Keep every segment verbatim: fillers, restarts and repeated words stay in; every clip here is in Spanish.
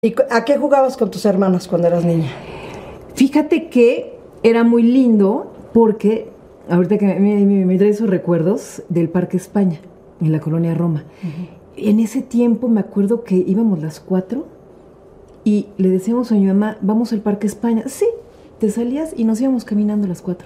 ¿Y a qué jugabas con tus hermanas cuando eras niña? Fíjate que era muy lindo porque ahorita que me, me, me trae esos recuerdos del Parque España, en la colonia Roma. Uh-huh. En ese tiempo me acuerdo que íbamos las cuatro y le decíamos a mi mamá, vamos al Parque España. Sí, te salías y nos íbamos caminando las cuatro.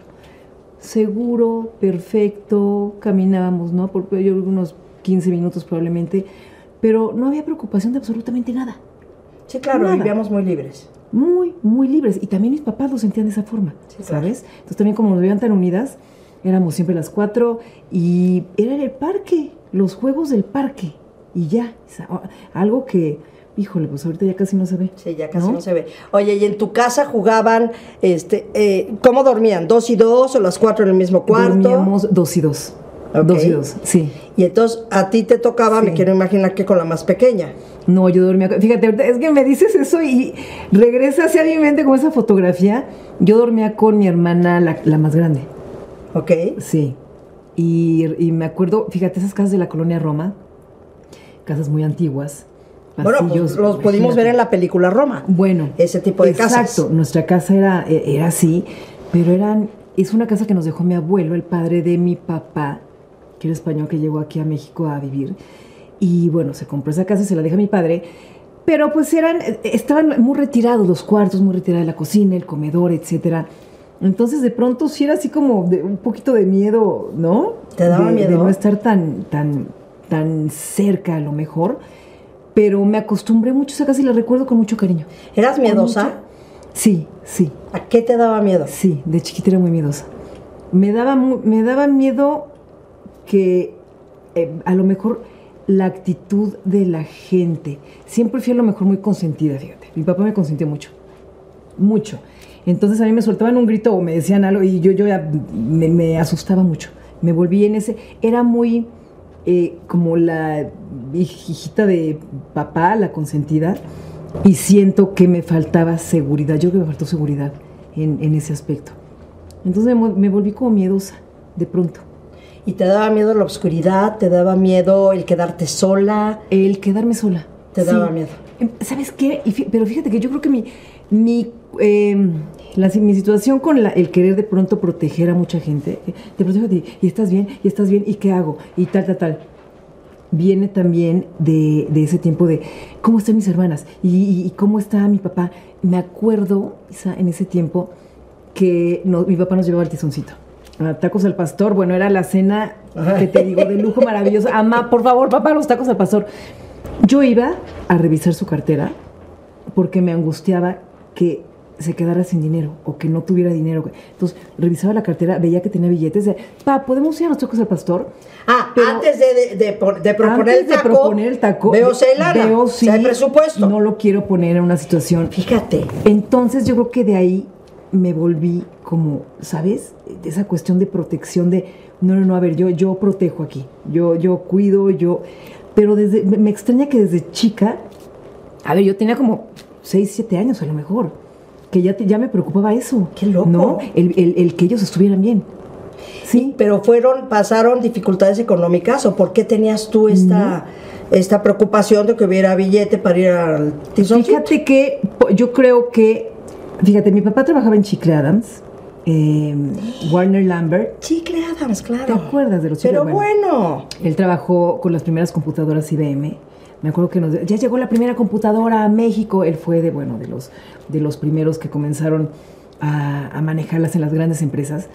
Seguro, perfecto, caminábamos, ¿no? Por yo unos quince minutos probablemente, pero no había preocupación de absolutamente nada. Sí, claro, nada. Vivíamos muy libres. Muy, muy libres. Y también mis papás lo sentían de esa forma, sí, ¿sabes? Claro. Entonces también como nos veían tan unidas, éramos siempre las cuatro y era en el parque, los juegos del parque. Y ya, algo que, híjole, pues ahorita ya casi no se ve. Sí, ya casi no, no se ve. Oye, ¿y en tu casa jugaban, este, eh, cómo dormían? ¿Dos y dos o las cuatro en el mismo cuarto? Dormíamos dos y dos. Okay. Dos y dos, sí. Y entonces a ti te tocaba, sí. Me quiero imaginar que con la más pequeña. No, yo dormía, fíjate, es que me dices eso y regresa hacia mi mente con esa fotografía. Yo dormía con mi hermana, la, la más grande. Ok. Sí. Y, y me acuerdo, fíjate, esas casas de la colonia Roma, casas muy antiguas. Pasillos, bueno, pues los pudimos ver en la película Roma. Bueno. Ese tipo de exacto, casas. Exacto, nuestra casa era, era así, pero eran, es una casa que nos dejó mi abuelo, el padre de mi papá, que era español, que llegó aquí a México a vivir. Y bueno, se compró esa casa y se la deja a mi padre, pero pues eran, estaban muy retirados los cuartos, muy retirada la cocina, el comedor, etcétera. Entonces de pronto sí era así como de un poquito de miedo, ¿no? ¿Te daba de, miedo? De no estar tan, tan, tan cerca a lo mejor, pero me acostumbré mucho a esa casa y la recuerdo con mucho cariño. ¿Eras miedosa? Mucho... Sí, sí. ¿A qué te daba miedo? Sí, de chiquita era muy miedosa. Me daba, me daba miedo que eh, a lo mejor la actitud de la gente. Siempre fui a lo mejor muy consentida, fíjate. Mi papá me consintió mucho, mucho. Entonces a mí me soltaban un grito o me decían algo y yo, yo ya me, me asustaba mucho. Me volví en ese... Era muy eh, como la hijita de papá, la consentida, y siento que me faltaba seguridad. Yo creo que me faltó seguridad en, en ese aspecto. Entonces me, me volví como miedosa, de pronto. ¿Y te daba miedo la oscuridad? ¿Te daba miedo el quedarte sola? El quedarme sola. ¿Te sí. daba miedo? ¿Sabes qué? Y fí- pero fíjate que yo creo que mi, mi, eh, la, mi situación con la, el querer de pronto proteger a mucha gente, te protejo a ti, y estás bien, y estás bien, ¿y qué hago? Y tal, tal, tal. Viene también de, de ese tiempo de cómo están mis hermanas y, y, y cómo está mi papá. Me acuerdo, Isa, en ese tiempo que no, mi papá nos llevaba al tizoncito. A tacos al pastor, bueno, era la cena, que te digo, de lujo maravilloso. Amá, por favor, papá, los tacos al pastor. Yo iba a revisar su cartera porque me angustiaba que se quedara sin dinero o que no tuviera dinero. Entonces, revisaba la cartera, veía que tenía billetes. De, pa, ¿podemos ir a los tacos al pastor? Ah, pero antes de, de, de, de proponer antes el taco, de proponer el taco, veo Ceilana, veo si hay presupuesto. No lo quiero poner en una situación. Fíjate. Entonces, yo creo que de ahí me volví como, ¿sabes? De esa cuestión de protección de, no, no, no, a ver, yo, yo protejo aquí, yo, yo cuido, yo... Pero desde, me extraña que desde chica, a ver, yo tenía como seis, siete años a lo mejor, que ya, te, ya me preocupaba eso. ¡Qué loco! ¿No? El, el, el que ellos estuvieran bien. Sí, pero fueron, pasaron dificultades económicas, ¿o por qué tenías tú esta, no. esta preocupación de que hubiera billete para ir al tizoncito? Fíjate que yo creo que, fíjate, mi papá trabajaba en Chicle Adams, eh, Warner Lambert. Chicle Adams, claro. ¿Te acuerdas de los Chicle? Pero bueno, bueno. Él trabajó con las primeras computadoras I B M. Me acuerdo que nos, ya llegó la primera computadora a México. Él fue de, bueno, de los, de los primeros que comenzaron a, a manejarlas en las grandes empresas.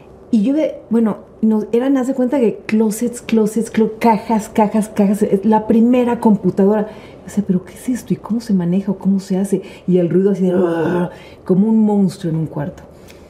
Y yo, de, bueno, nos, eran, haz de cuenta que closets, closets, clo, cajas, cajas, cajas. La primera computadora. O sea, ¿pero qué es esto? ¿Y cómo se maneja o cómo se hace? Y el ruido así de... Uh, como un monstruo en un cuarto.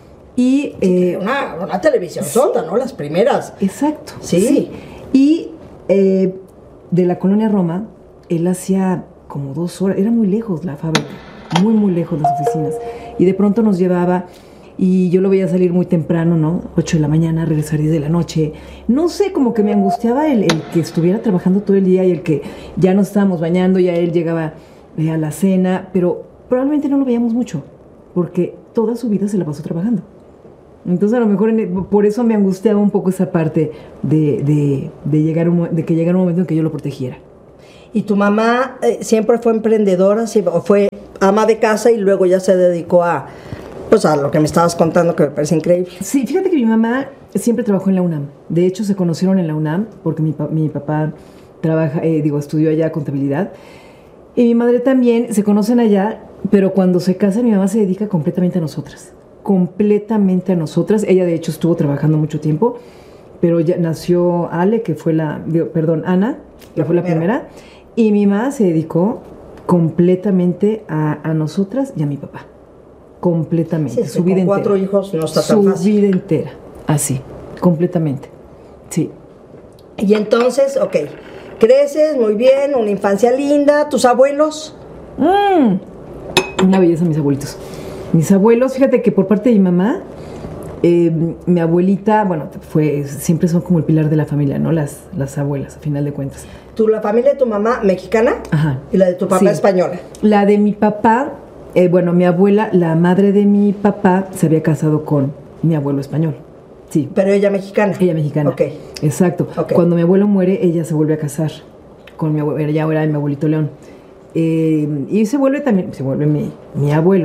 Y... Sí, eh, una, una televisión sí. sota, ¿no? Las primeras. Exacto. Sí. sí. Y eh, de la colonia Roma, él hacía como dos horas. Era muy lejos la fábrica. Muy, muy lejos las oficinas. Y de pronto nos llevaba... Y yo lo veía salir muy temprano, ¿no? ocho de la mañana, regresar diez de la noche. No sé, como que me angustiaba el, el que estuviera trabajando todo el día y el que ya nos estábamos bañando, ya él llegaba eh, a la cena, pero probablemente no lo veíamos mucho, porque toda su vida se la pasó trabajando. Entonces a lo mejor en, por eso me angustiaba un poco esa parte de, de, de, llegar un, de que llegara un momento en que yo lo protegiera. ¿Y tu mamá eh, siempre fue emprendedora, sí, o fue ama de casa y luego ya se dedicó a, pues a lo que me estabas contando, que me parece increíble? Sí, fíjate que mi mamá siempre trabajó en la UNAM. De hecho, se conocieron en la UNAM porque mi, pa- mi papá trabaja, eh, digo, estudió allá contabilidad. Y mi madre también, se conocen allá, pero cuando se casan, mi mamá se dedica completamente a nosotras. Completamente a nosotras. Ella, de hecho, estuvo trabajando mucho tiempo, pero ya nació Ale, que fue la, digo, perdón, Ana, que La fue la primera. primera. Y mi mamá se dedicó completamente a, a nosotras y a mi papá. Completamente. Sí, su con vida cuatro entera. hijos no está Su tan fácil. vida entera. Así, completamente. Sí. Y entonces, ok, creces muy bien, una infancia linda, tus abuelos. Mm, una belleza mis abuelitos. Mis abuelos, fíjate que por parte de mi mamá, eh, mi abuelita, bueno, fue, siempre son como el pilar de la familia, ¿no? Las, las abuelas, a final de cuentas. ¿Tú, la familia de tu mamá mexicana? Ajá. Y la de tu papá Sí. española. La de mi papá, eh, bueno, mi abuela, la madre de mi papá, se había casado con mi abuelo español. Sí. Pero ella mexicana. Ella mexicana. Ok. Exacto. Ok. Cuando mi abuelo muere, ella se vuelve a casar con mi abuelo, ya era mi abuelito León. Eh, y se vuelve también, se vuelve mi, mi abuelo.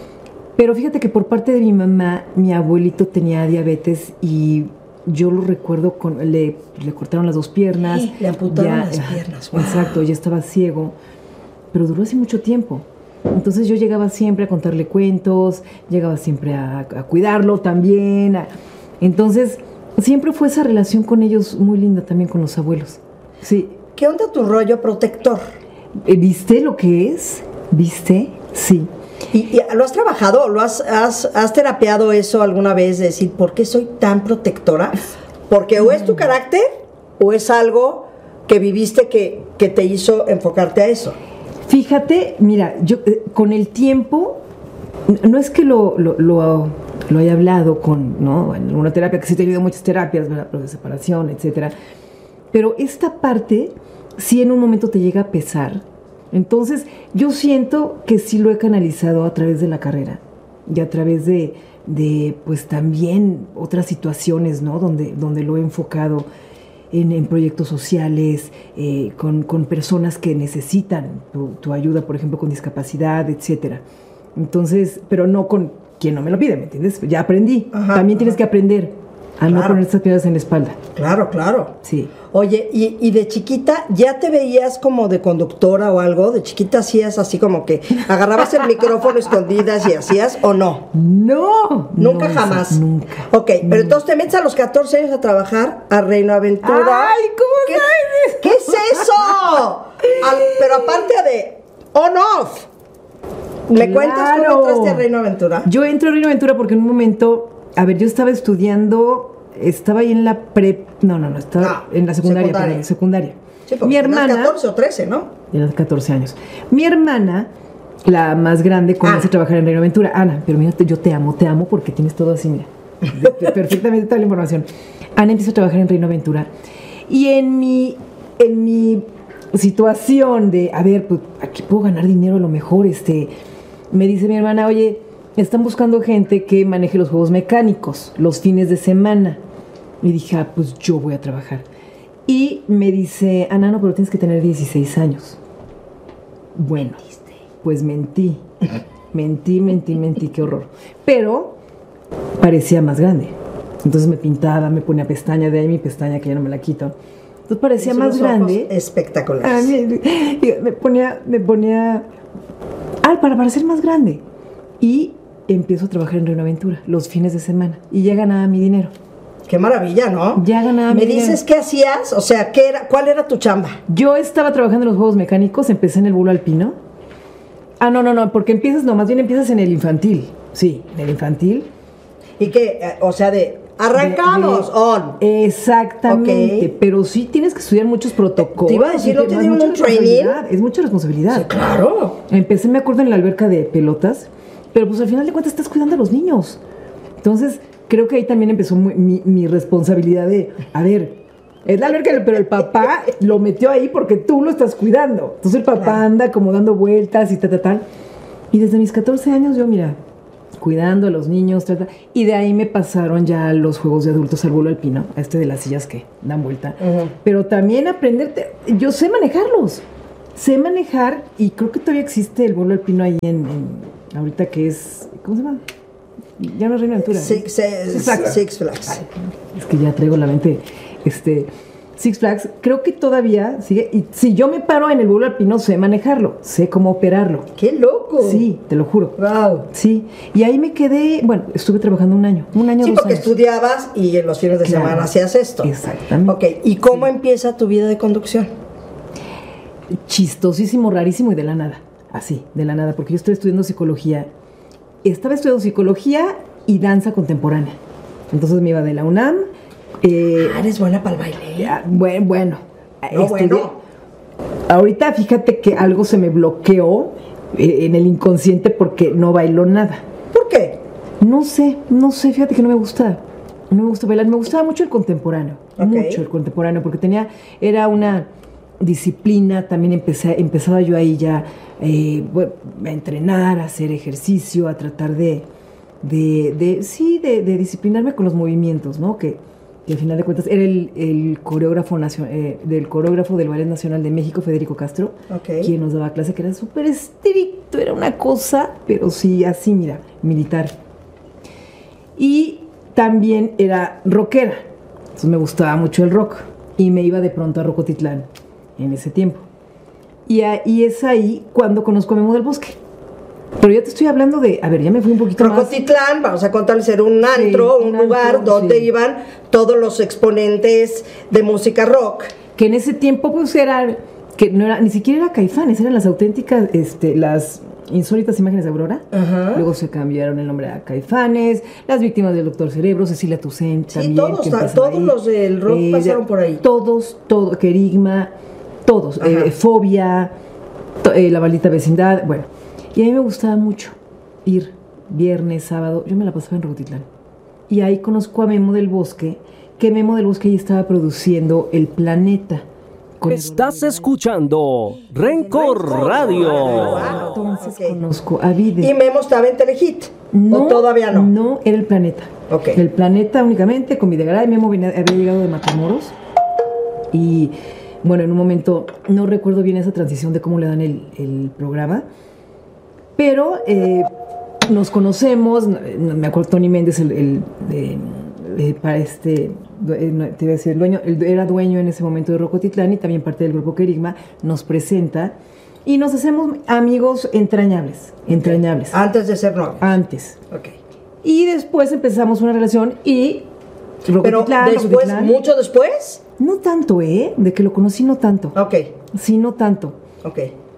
Pero fíjate que por parte de mi mamá, mi abuelito tenía diabetes y yo lo recuerdo, con, le, le cortaron las dos piernas. Sí, le amputaron las piernas, wow. Exacto, ya estaba ciego, pero duró así mucho tiempo. Entonces yo llegaba siempre a contarle cuentos, llegaba siempre a, a cuidarlo también. a- entonces siempre fue esa relación con ellos muy linda también con los abuelos. Sí. ¿Qué onda tu rollo protector? Eh, ¿Viste lo que es? ¿Viste? Sí. ¿Y, y lo has trabajado? ¿Lo has, has, has terapiado eso alguna vez? De decir, ¿por qué soy tan protectora? Porque o es tu carácter o es algo que viviste que, que te hizo enfocarte a eso. Fíjate, mira, yo eh, con el tiempo, n- no es que lo, lo, lo, lo haya hablado con, ¿no? En alguna terapia, que sí he tenido muchas terapias, ¿verdad? Pero de separación, etcétera. Pero esta parte, sí en un momento te llega a pesar. Entonces, yo siento que sí lo he canalizado a través de la carrera y a través de, de pues también otras situaciones, ¿no? Donde, donde lo he enfocado en, en proyectos sociales, eh, con, con personas que necesitan tu, tu ayuda, por ejemplo, con discapacidad, etcétera. Entonces, pero no con quien no me lo pide, ¿me entiendes? Ya aprendí. Ajá, También ajá. tienes que aprender a no Claro. poner estas piedras en la espalda. Claro, claro. Sí. Oye, y, y de chiquita, ¿ya te veías como de conductora o algo? ¿De chiquita hacías así como que agarrabas el micrófono escondidas y hacías o no? No. Nunca no, jamás. Isa, Nunca. Ok, pero entonces te metes a los catorce años a trabajar a Reino Aventura. Ay, ¿cómo ¿Qué, sabes? ¿Qué es eso? Al- pero aparte de on-off. ¿Me cuentas cómo Claro. entraste a Reino Aventura? Yo entro a Reino Aventura porque en un momento, a ver, yo estaba estudiando, estaba ahí en la pre, no, no, no, estaba No, en la secundaria, secundaria. perdón, secundaria. Sí, porque Mi tenías hermana, catorce o trece, ¿no? tenía catorce años. Mi hermana, la más grande, comienza Ah. a trabajar en Reino Aventura. Ana, pero mira, te- yo te amo, te amo porque tienes todo así, mira. de- perfectamente toda la información. Ana empieza a trabajar en Reino Aventura. Y en mi, en mi situación de, a ver, pues aquí puedo ganar dinero a lo mejor, este, me dice mi hermana, oye, están buscando gente que maneje los juegos mecánicos los fines de semana. Y dije, ah, pues yo voy a trabajar. Y me dice, Ana, no, pero tienes que tener dieciséis años. Bueno, pues mentí. Mentí, mentí, mentí, qué horror. Pero parecía más grande. Entonces me pintaba, me ponía pestaña, de ahí mi pestaña que ya no me la quito. Entonces parecía Son más unos ojos grande. espectaculares. Ah, mi- y me ponía, me ponía, ah, para parecer más grande. Y empiezo a trabajar en Reino Aventura los fines de semana. Y ya ganaba mi dinero. Qué maravilla, ¿no? Ya ganaba ¿Me mi dices dinero. qué hacías? O sea, ¿qué era, ¿cuál era tu chamba? Yo estaba trabajando en los juegos mecánicos, empecé en el vuelo alpino. Ah, no, no, no, porque empiezas, no, más bien empiezas en el infantil. Sí, en el infantil. ¿Y qué? Eh, O sea, de arrancamos, De- de- on. Exactamente, Ok. pero sí tienes que estudiar muchos protocolos. Te iba a decir, y ¿no te es dieron mucha un training? responsabilidad, Es mucha responsabilidad. Sí, claro. Empecé, me acuerdo, en la alberca de pelotas, pero pues al final de cuentas estás cuidando a los niños. Entonces, creo que ahí también empezó muy- mi, mi responsabilidad de, a ver, es la alberca, pero el papá lo metió ahí porque tú lo estás cuidando. Entonces el papá Claro. anda como dando vueltas y tal, tal, tal. Y desde mis catorce años yo, mira, cuidando a los niños, tal, tal. Y de ahí me pasaron ya a los juegos de adultos, al vuelo alpino, a este de las sillas que dan vuelta. Ujú. Pero también aprenderte, yo sé manejarlos. sé manejar y creo que todavía existe el vuelo alpino ahí en, en ahorita que es, ¿cómo se llama? Ya no es Reino Aventura. Six, ¿eh? Six, Flags. Six Flags. Ay, es que ya traigo la mente, este, Six Flags, creo que todavía sigue, y si yo me paro en el vuelo alpino sé manejarlo, sé cómo operarlo. ¡Qué loco! Sí, te lo juro. Wow. Sí, y ahí me quedé, bueno, estuve trabajando un año, un año, Sí, dos porque años. estudiabas y en los fines de Claro. semana hacías esto. Exactamente. Ok, ¿y cómo sí. empieza tu vida de conducción? Chistosísimo, rarísimo y de la nada, así, de la nada, porque yo estoy estudiando psicología, estaba estudiando psicología y danza contemporánea, entonces me iba de la UNAM. Eh, ah, eres buena para el baile. Ya, bueno, bueno, no, bueno. Ahorita fíjate que algo se me bloqueó eh, en el inconsciente porque no bailo nada. ¿Por qué? No sé, no sé, fíjate que no me gusta, no me gusta bailar, me gustaba mucho el contemporáneo, okay. mucho el contemporáneo, porque tenía, era una disciplina, también empecé, empezaba yo ahí ya eh, bueno, a entrenar, a hacer ejercicio, a tratar de, de, de sí, de, de disciplinarme con los movimientos, ¿no? Que, que al final de cuentas era el, el coreógrafo nacio, eh, del coreógrafo del Ballet Nacional de México, Federico Castro, okay. quien nos daba clase, que era súper estricto, era una cosa, pero sí, así, mira, militar. Y también era rockera, entonces me gustaba mucho el rock, y me iba de pronto a Rocotitlán en ese tiempo. Y, a, y es ahí cuando conozco a Memo del Bosque. Pero ya te estoy hablando de, a ver, ya me fui un poquito Rocotitlán, más. Rocotitlán, vamos a contarles, era un antro, sí, un, un lugar antro, donde sí. iban todos los exponentes de música rock. Que en ese tiempo pues era, que no era, ni siquiera era Caifanes, eran las auténticas, este, las insólitas imágenes de Aurora. Uh-huh. Luego se cambiaron el nombre a Caifanes, las víctimas del Doctor Cerebro, Cecilia Toussaint sí, también. todos, todos los del rock eh, pasaron por ahí. Todos, todos, Querigma, todos, eh, Fobia, to, eh, La Maldita Vecindad, bueno. Y a mí me gustaba mucho ir viernes, sábado, yo me la pasaba en Rocotitlán. Y ahí conozco a Memo del Bosque, que Memo del Bosque ya estaba produciendo El Planeta. Estás escuchando Rencor Radio. Entonces okay. conozco a Vide. ¿Y Memo estaba en Telehit? No, ¿o todavía no? No, era El Planeta. Okay. El Planeta únicamente, con Videgaray. Memo venía, había llegado de Matamoros. Y bueno, en un momento, no recuerdo bien esa transición de cómo le dan el, el programa. Pero eh, nos conocemos, me acuerdo Tony Méndez, el, el de, de, para este, te iba a decir, el dueño, el, era dueño en ese momento de Rocotitlán y también parte del grupo Querigma, nos presenta y nos hacemos amigos entrañables, entrañables. Okay. Antes de ser novios. Antes. Okay. Y después empezamos una relación y Rocotitlán, pero después, Rocotitlán, ¿mucho después? No tanto, ¿eh? De que lo conocí no tanto. Ok. Sí, no tanto. Ok.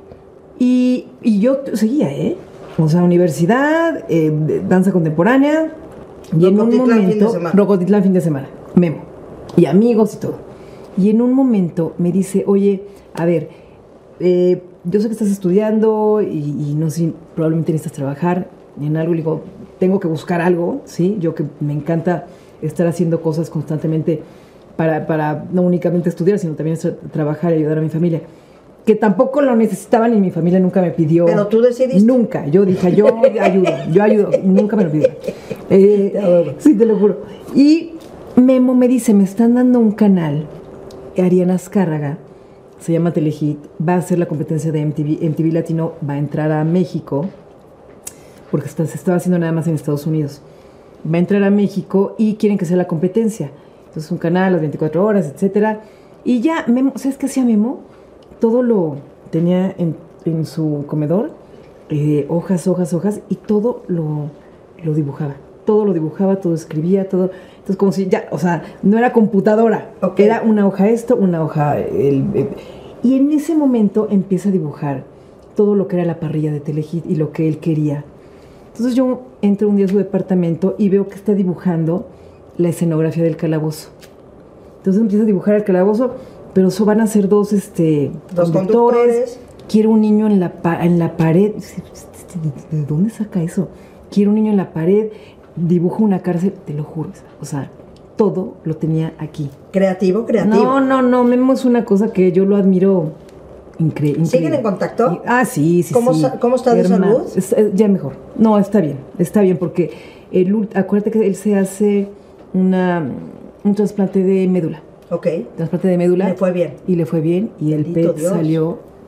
Y, y yo seguía, ¿eh? O sea, universidad, eh, danza contemporánea. Y en un momento, Rocotitlán fin de semana, Memo. Y amigos y todo. Y en un momento me dice, oye, a ver, eh, yo sé que estás estudiando y, y no sé, probablemente necesitas trabajar en algo. Le digo, tengo que buscar algo, ¿sí? Yo que me encanta estar haciendo cosas constantemente para, para no únicamente estudiar, sino también trabajar y ayudar a mi familia. Que tampoco lo necesitaban y mi familia nunca me pidió. ¿Pero tú decidiste? Nunca. Yo dije, yo ayudo, yo ayudo. Nunca me lo pidieron. Eh, sí, te lo juro. Y Memo me dice, me están dando un canal, Ariana Azcárraga, se llama Telehit, va a hacer la competencia de M T V. M T V Latino va a entrar a México, porque está, se estaba haciendo nada más en Estados Unidos. Va a entrar a México y quieren que sea la competencia. Entonces un canal, las veinticuatro horas, etcétera. Y ya, Memo, ¿sabes qué hacía Memo? Todo lo tenía en, en su comedor, eh, hojas, hojas, hojas, y todo lo, lo dibujaba. Todo lo dibujaba, todo escribía, todo. Entonces, como si ya, o sea, no era computadora. Okay. Era una hoja esto, una hoja. El, el, y en ese momento empieza a dibujar todo lo que era la parrilla de Telehit y lo que él quería. Entonces, yo entro un día a su departamento y veo que está dibujando la escenografía del calabozo. Entonces, empieza a dibujar el calabozo. Pero eso van a ser dos, este, dos conductores. conductores. Quiero un niño en la, pa- en la pared. ¿De dónde saca eso? Quiero un niño en la pared. Dibujo una cárcel, te lo juro. O sea, todo lo tenía aquí. Creativo, creativo. No, no, no. Memo es una cosa que yo lo admiro incre- increíble. ¿Siguen en contacto? Y, ah, sí, sí, ¿Cómo, sí. Sa- ¿Cómo está de Hermano, salud? Es, es, ya mejor. No, está bien. Está bien porque el, acuérdate que él se hace una, un trasplante de médula. Ok. Trasplante de médula. Le fue bien. Y le fue bien. Y el Bendito P E T Dios. salió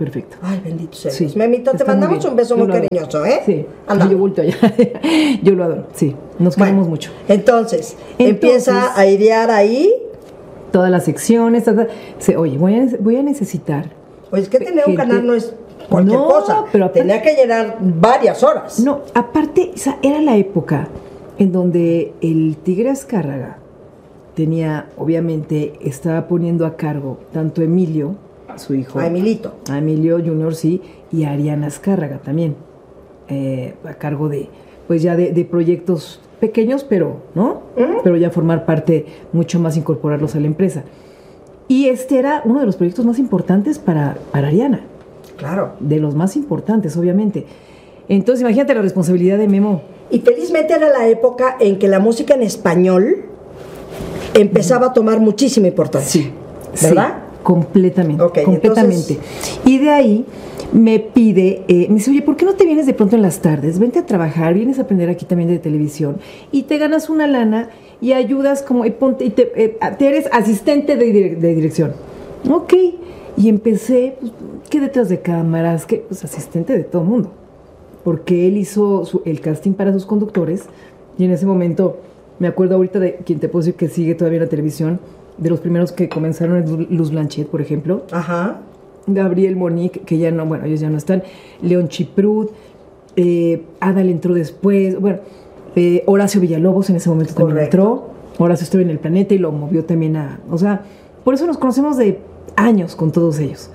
perfecto. Ay, bendito sea Sí, Dios. Memito, te está muy mandamos bien. un beso Yo muy lo adoro. cariñoso, ¿eh? Sí, Anda. yo vuelto allá. Yo lo adoro, sí, nos Bueno, queremos mucho. Entonces, Entonces- empieza a idear ahí. Todas las secciones, ta, ta, se, oye, voy a, voy a necesitar... Pues que tener un Gente- canal no es cualquier No, cosa. pero aparte- tenía que llenar varias horas. No, aparte, o sea, era la época en donde el Tigre Azcárraga tenía, obviamente, estaba poniendo a cargo tanto a Emilio, a su hijo, A Emilito. a Emilio Junior, sí, y a Ariana Azcárraga también, eh, a cargo de, pues ya de, de proyectos pequeños, pero, ¿no? Ujú. Pero ya formar parte, mucho más incorporarlos a la empresa. Y este era uno de los proyectos más importantes para, para Ariana, Claro. de los más importantes, obviamente. Entonces, imagínate la responsabilidad de Memo. Y felizmente era la época en que la música en español empezaba a tomar muchísima importancia. ¿Verdad? Sí, completamente, Ok, completamente. Y de ahí me pide, eh, me dice, oye, ¿por qué no te vienes de pronto en las tardes? Vente a trabajar, vienes a aprender aquí también de televisión y te ganas una lana y ayudas como, y, ponte, y te, eh, te eres asistente de, dire- de dirección. Ok, y empecé, pues, que detrás de cámaras, que pues asistente de todo el mundo, porque él hizo su- el casting para sus conductores y en ese momento, me acuerdo ahorita de quien te puedo decir que sigue todavía en la televisión, de los primeros que comenzaron es Lu- Luz Blanchet, por ejemplo, Ajá. Gabriel Monique, que ya no, bueno, ellos ya no están, León Chiprut, eh, Adal entró después, bueno, eh, Horacio Villalobos en ese momento también Correcto. entró, Horacio estuvo en El Planeta y lo movió también a, o sea, por eso nos conocemos de años con todos ellos.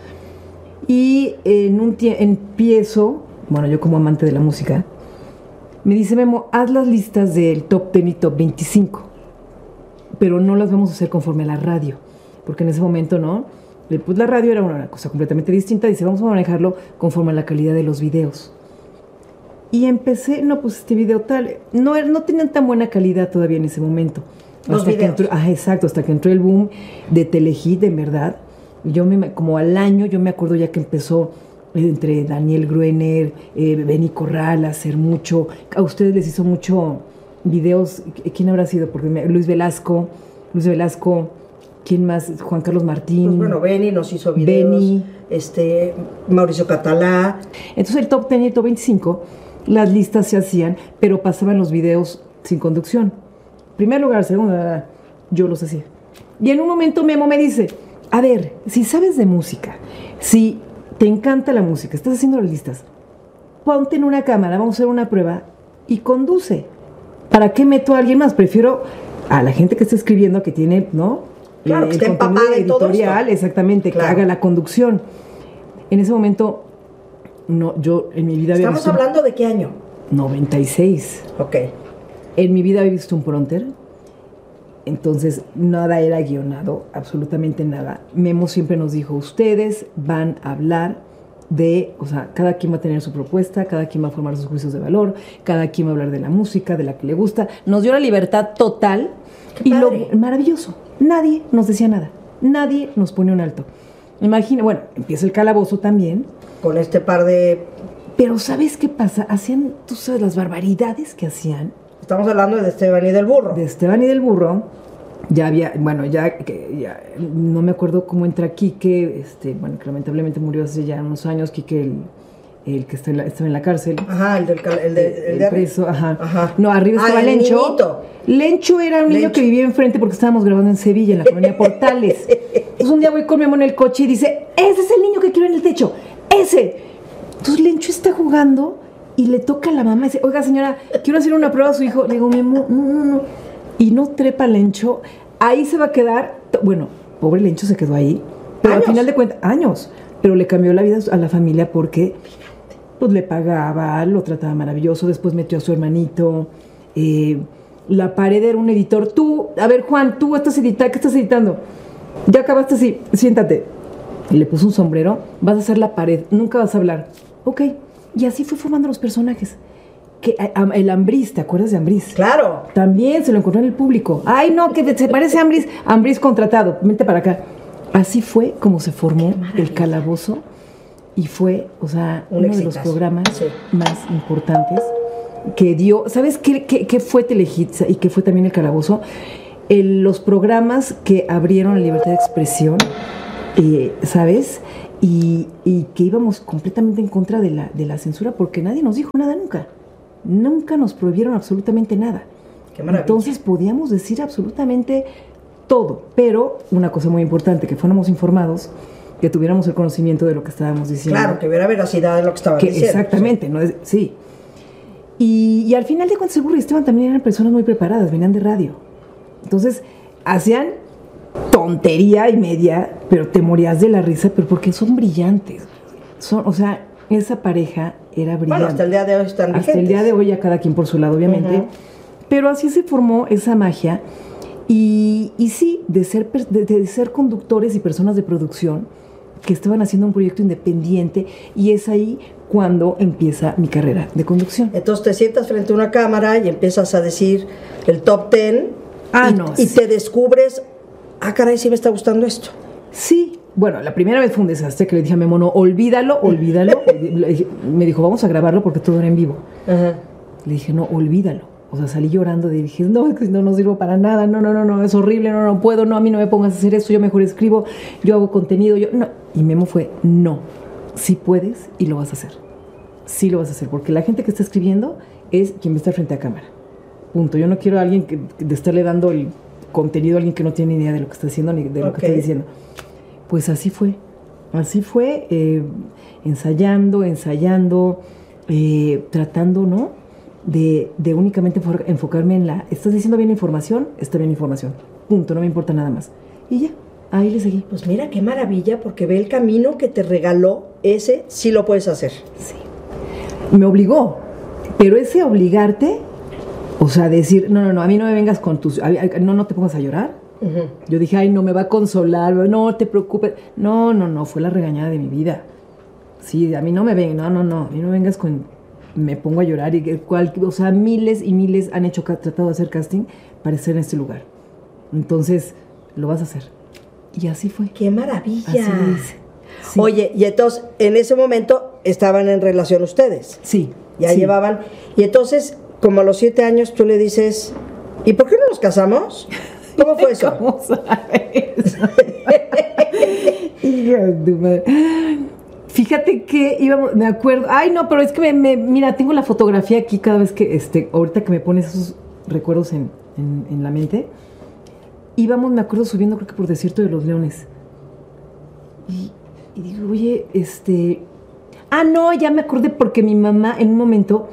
Y en un tie- empiezo, bueno, yo como amante de la música, me dice Memo, haz las listas del top ten y top veinticinco, pero no las vamos a hacer conforme a la radio, porque en ese momento no, eh, pues la radio era una cosa completamente distinta, dice, vamos a manejarlo conforme a la calidad de los videos. Y empecé, no, pues este video tal, no, era- no tenían tan buena calidad todavía en ese momento. Los Hasta que videos. entró- ah, exacto, hasta que entró el boom de Telehit, en verdad. Y yo me, como al año, yo me acuerdo ya que empezó eh, entre Daniel Gruener, eh, Benny Corral a hacer mucho, a ustedes les hizo mucho videos, ¿quién habrá sido? Porque me- Luis Velasco, Luis Velasco, ¿quién más? Juan Carlos Martín. Pues bueno, Benny nos hizo videos. Benny. Este, Mauricio Catalá. Entonces el top ten y el top veinticinco, las listas se hacían, pero pasaban los videos sin conducción. Primer lugar, segundo, yo los hacía. Y en un momento Memo me dice, a ver, si sabes de música, si te encanta la música, estás haciendo las listas, ponte en una cámara, vamos a hacer una prueba y conduce. ¿Para qué meto a alguien más? Prefiero a la gente que está escribiendo, que tiene, ¿no? Claro, que el esté contenido empapada en todo editorial, esto. exactamente, Claro. que haga la conducción. En ese momento, no, yo en mi vida había ¿Estamos visto hablando de qué año? noventa y seis. Ok. En mi vida había visto un prompter, entonces nada era guionado, absolutamente nada. Memo siempre nos dijo, ustedes van a hablar de, o sea, cada quien va a tener su propuesta, cada quien va a formar sus juicios de valor, cada quien va a hablar de la música, de la que le gusta. Nos dio la libertad total Qué y lo padre. maravilloso. Nadie nos decía nada, nadie nos pone un alto. Imagina, bueno, empieza el calabozo también, Con este par de... pero ¿sabes qué pasa? Hacían, tú sabes, las barbaridades que hacían. Estamos hablando de Esteban y del Burro. De Esteban y del Burro, ya había, bueno, ya, que, ya no me acuerdo cómo entra Quique, este, bueno, que lamentablemente murió hace ya unos años, Quique, el, el que está en la- estaba en la cárcel. Ajá, el, del, cal- el, de, el, el de arriba. preso, ajá. Ajá. No, arriba Ah, estaba el Lencho. niñito. Lencho era un niño Lencho. que vivía enfrente porque estábamos grabando en Sevilla, en la colonia Portales. Entonces un día voy con mi mamá en el coche y dice, ese es el niño que quiero en el techo, ese. Entonces Lencho está jugando y le toca a la mamá y dice, oiga señora, quiero hacer una prueba a su hijo. Le digo, mi amor, no, no, no. Y no trepa Lencho, ahí se va a quedar, bueno, pobre Lencho se quedó ahí, pero ¿Años? al final de cuentas, años, pero le cambió la vida a la familia porque pues le pagaba, lo trataba maravilloso, después metió a su hermanito, eh, la pared era un editor, tú, a ver Juan, tú estás editando, ¿qué estás editando? Ya acabaste, sí, siéntate. Y le puso un sombrero, vas a hacer la pared, nunca vas a hablar. Ok, y así fue formando los personajes. Que, a- a- el Ambriz, ¿te acuerdas de Ambriz? Claro. También se lo encontró en el público. Ay, no, que te- se parece a Ambriz. Ambriz contratado, vente para acá. Así fue como se formó el calabozo y fue, o sea, Un uno de los exitazo. programas Sí. más importantes que dio. ¿Sabes qué, qué, qué fue Telehit y qué fue también el calabozo? El- los programas que abrieron la libertad de expresión, eh, ¿sabes? y, y que íbamos completamente en contra de la, de la censura porque nadie nos dijo nada nunca. Nunca nos prohibieron absolutamente nada. Qué maravilla. Entonces podíamos decir absolutamente todo, pero una cosa muy importante, que fuéramos informados, que tuviéramos el conocimiento de lo que estábamos diciendo. Claro, que hubiera veracidad de lo que estaban que diciendo. Exactamente, sí. ¿no? Es, sí. Y, y al final de cuentas, el Burro y Esteban también eran personas muy preparadas, venían de radio. Entonces, hacían tontería y media, pero te morías de la risa, pero porque son brillantes. Son, o sea, esa pareja era brillante. Bueno, hasta el día de hoy están vigentes. Hasta el día de hoy, ya cada quien por su lado, obviamente. Uh-huh. Pero así se formó esa magia. Y, y sí, de ser, de, de ser conductores y personas de producción que estaban haciendo un proyecto independiente, y es ahí cuando empieza mi carrera de conducción. Entonces te sientas frente a una cámara y empiezas a decir el top ten ah, y, no, y sí. te descubres, ah, caray, sí me está gustando esto. Sí, bueno, la primera vez fue un desastre que le dije a Memo, no, olvídalo, olvídalo. Me dijo, vamos a grabarlo porque todo era en vivo. Uh-huh. Le dije, no, olvídalo. O sea, salí llorando y dije, no, no, no sirvo para nada, no, no, no, no, es horrible, no, no puedo, no, a mí no me pongas a hacer eso, yo mejor escribo, yo hago contenido, yo, no. Y Memo fue, no, sí puedes y lo vas a hacer. Sí lo vas a hacer, porque la gente que está escribiendo es quien va a estar frente a cámara. Punto. Yo no quiero a alguien que, de estarle dando el contenido a alguien que no tiene ni idea de lo que está haciendo ni de lo okay. que está diciendo. Pues así fue. Así fue, eh, ensayando, ensayando, eh, tratando, ¿no? De, de únicamente enfocarme en la... ¿Estás diciendo bien información? Está bien información. Punto, no me importa nada más. Y ya, ahí le seguí. Pues mira, qué maravilla, porque ve el camino que te regaló, ese sí lo puedes hacer. Sí. Me obligó, pero ese obligarte, o sea, decir, no, no, no, a mí no me vengas con tus... No, no te pongas a llorar. Uh-huh. Yo dije, ay, no me va a consolar, no te preocupes. No, no, no, fue la regañada de mi vida. Sí, a mí no me ven, no, no, no, a mí no me vengas con... Me pongo a llorar y cual, o sea, miles y miles han hecho, tratado de hacer casting para estar en este lugar. Entonces, lo vas a hacer. Y así fue. ¡Qué maravilla! Así lo hice. Sí. Oye, y entonces, en ese momento, estaban en relación ustedes. Sí. Ya sí. llevaban. Y entonces, como a los siete años, tú le dices, ¿y por qué no nos casamos? ¿Cómo fue eso? ¿Cómo sabes? Hija de tu madre. Fíjate que íbamos, me acuerdo, ay no, pero es que me, me, mira, tengo la fotografía aquí cada vez que, este, ahorita que me pones esos recuerdos en, en, en la mente, íbamos, me acuerdo, subiendo creo que por Desierto de los Leones, y, y digo, oye, este, ah no, ya me acordé porque mi mamá en un momento,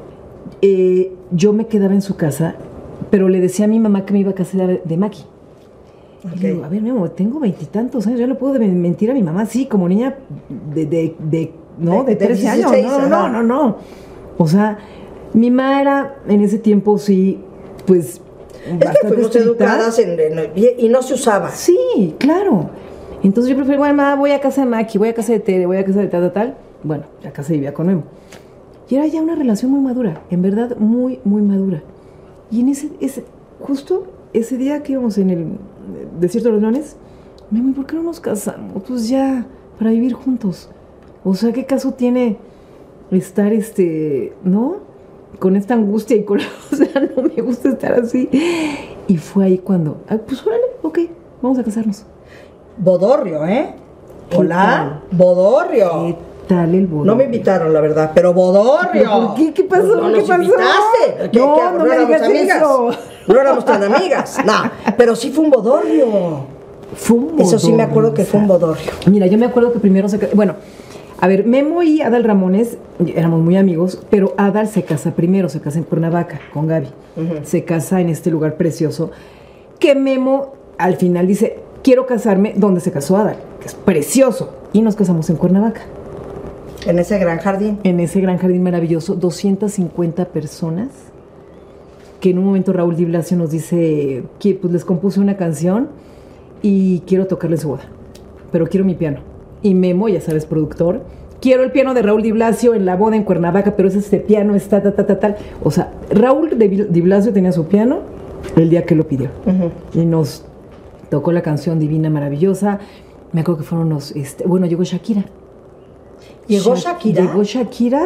eh, yo me quedaba en su casa, pero le decía a mi mamá que me iba a casar de, de Maki. Okay. Y le digo, a ver, mi amor, tengo veintitantos años, yo le puedo mentir a mi mamá, sí, como niña de, de, de no, de, de trece años, no, no, no, no. O sea, mi mamá era, en ese tiempo, sí, pues, es que fuimos educadas en, en, y no se usaba. Sí, claro. Entonces yo preferí, bueno, mamá, voy a casa de Maki, voy a casa de Tere, voy a casa de tal, tal, tal. Bueno, ya casa vivía con Memo. Y era ya una relación muy madura, en verdad, muy, muy madura. Y en ese, ese justo ese día que íbamos en el Desierto de los Leones, Memo, ¿por qué no nos casamos? Pues ya, para vivir juntos. O sea, ¿qué caso tiene estar, este, no? Con esta angustia y con... O sea, no me gusta estar así. Y fue ahí cuando, ah, pues órale, ok, vamos a casarnos. Bodorrio, ¿eh? Hola, Bodorrio. ¿Qué tal el Bodorrio? No me invitaron, la verdad, pero Bodorrio. ¿Por qué? ¿Qué pasó? No, no ¿Qué nos pasó? invitaste. ¿Qué, no, qué? no, no me éramos digas amigas. Eso. No éramos tan amigas. No, pero sí fue un Bodorrio. Fue un Bodorrio. Eso sí me acuerdo que fue un Bodorrio. Mira, yo me acuerdo que primero se... Bueno, a ver, Memo y Adal Ramones éramos muy amigos, pero Adal se casa primero, se casa en Cuernavaca con Gaby. Uh-huh. Se casa en este lugar precioso que Memo al final dice, quiero casarme donde se casó Adal, que es precioso. Y nos casamos en Cuernavaca. En ese gran jardín. En ese gran jardín maravilloso, doscientas cincuenta personas, que en un momento Raúl Di Blasio nos dice que pues les compuse una canción y quiero tocarle su boda, pero quiero mi piano. Y Memo, ya sabes, productor, quiero el piano de Raúl Di Blasio en la boda en Cuernavaca, pero es este piano, está, ta, ta, ta, tal. O sea, Raúl Di Blasio tenía su piano el día que lo pidió. Uh-huh. Y nos tocó la canción divina, maravillosa. Me acuerdo que fueron los, este, bueno, llegó Shakira. ¿Llegó Shakira? Llegó Shakira,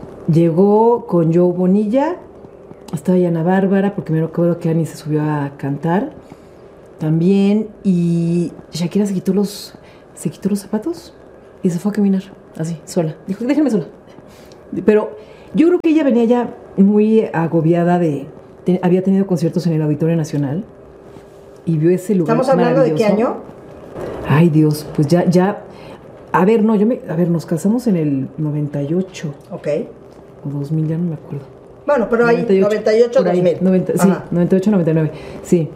llegó con Joe Bonilla, estaba Ana Bárbara, porque me acuerdo que Ani se subió a cantar también, y Shakira se quitó los, se quitó los zapatos y se fue a caminar, así, sola. Dijo, déjame sola. Pero yo creo que ella venía ya muy agobiada de... Te, había tenido conciertos en el Auditorio Nacional y vio ese lugar. ¿Estamos hablando de qué año? Ay, Dios, pues ya, ya... A ver, no, yo me... A ver, nos casamos en el noventa y ocho. Ok. O dos mil, ya no me acuerdo. Bueno, pero ahí, noventa y ocho, dos mil. noventa, sí, noventa y ocho, noventa y nueve, sí.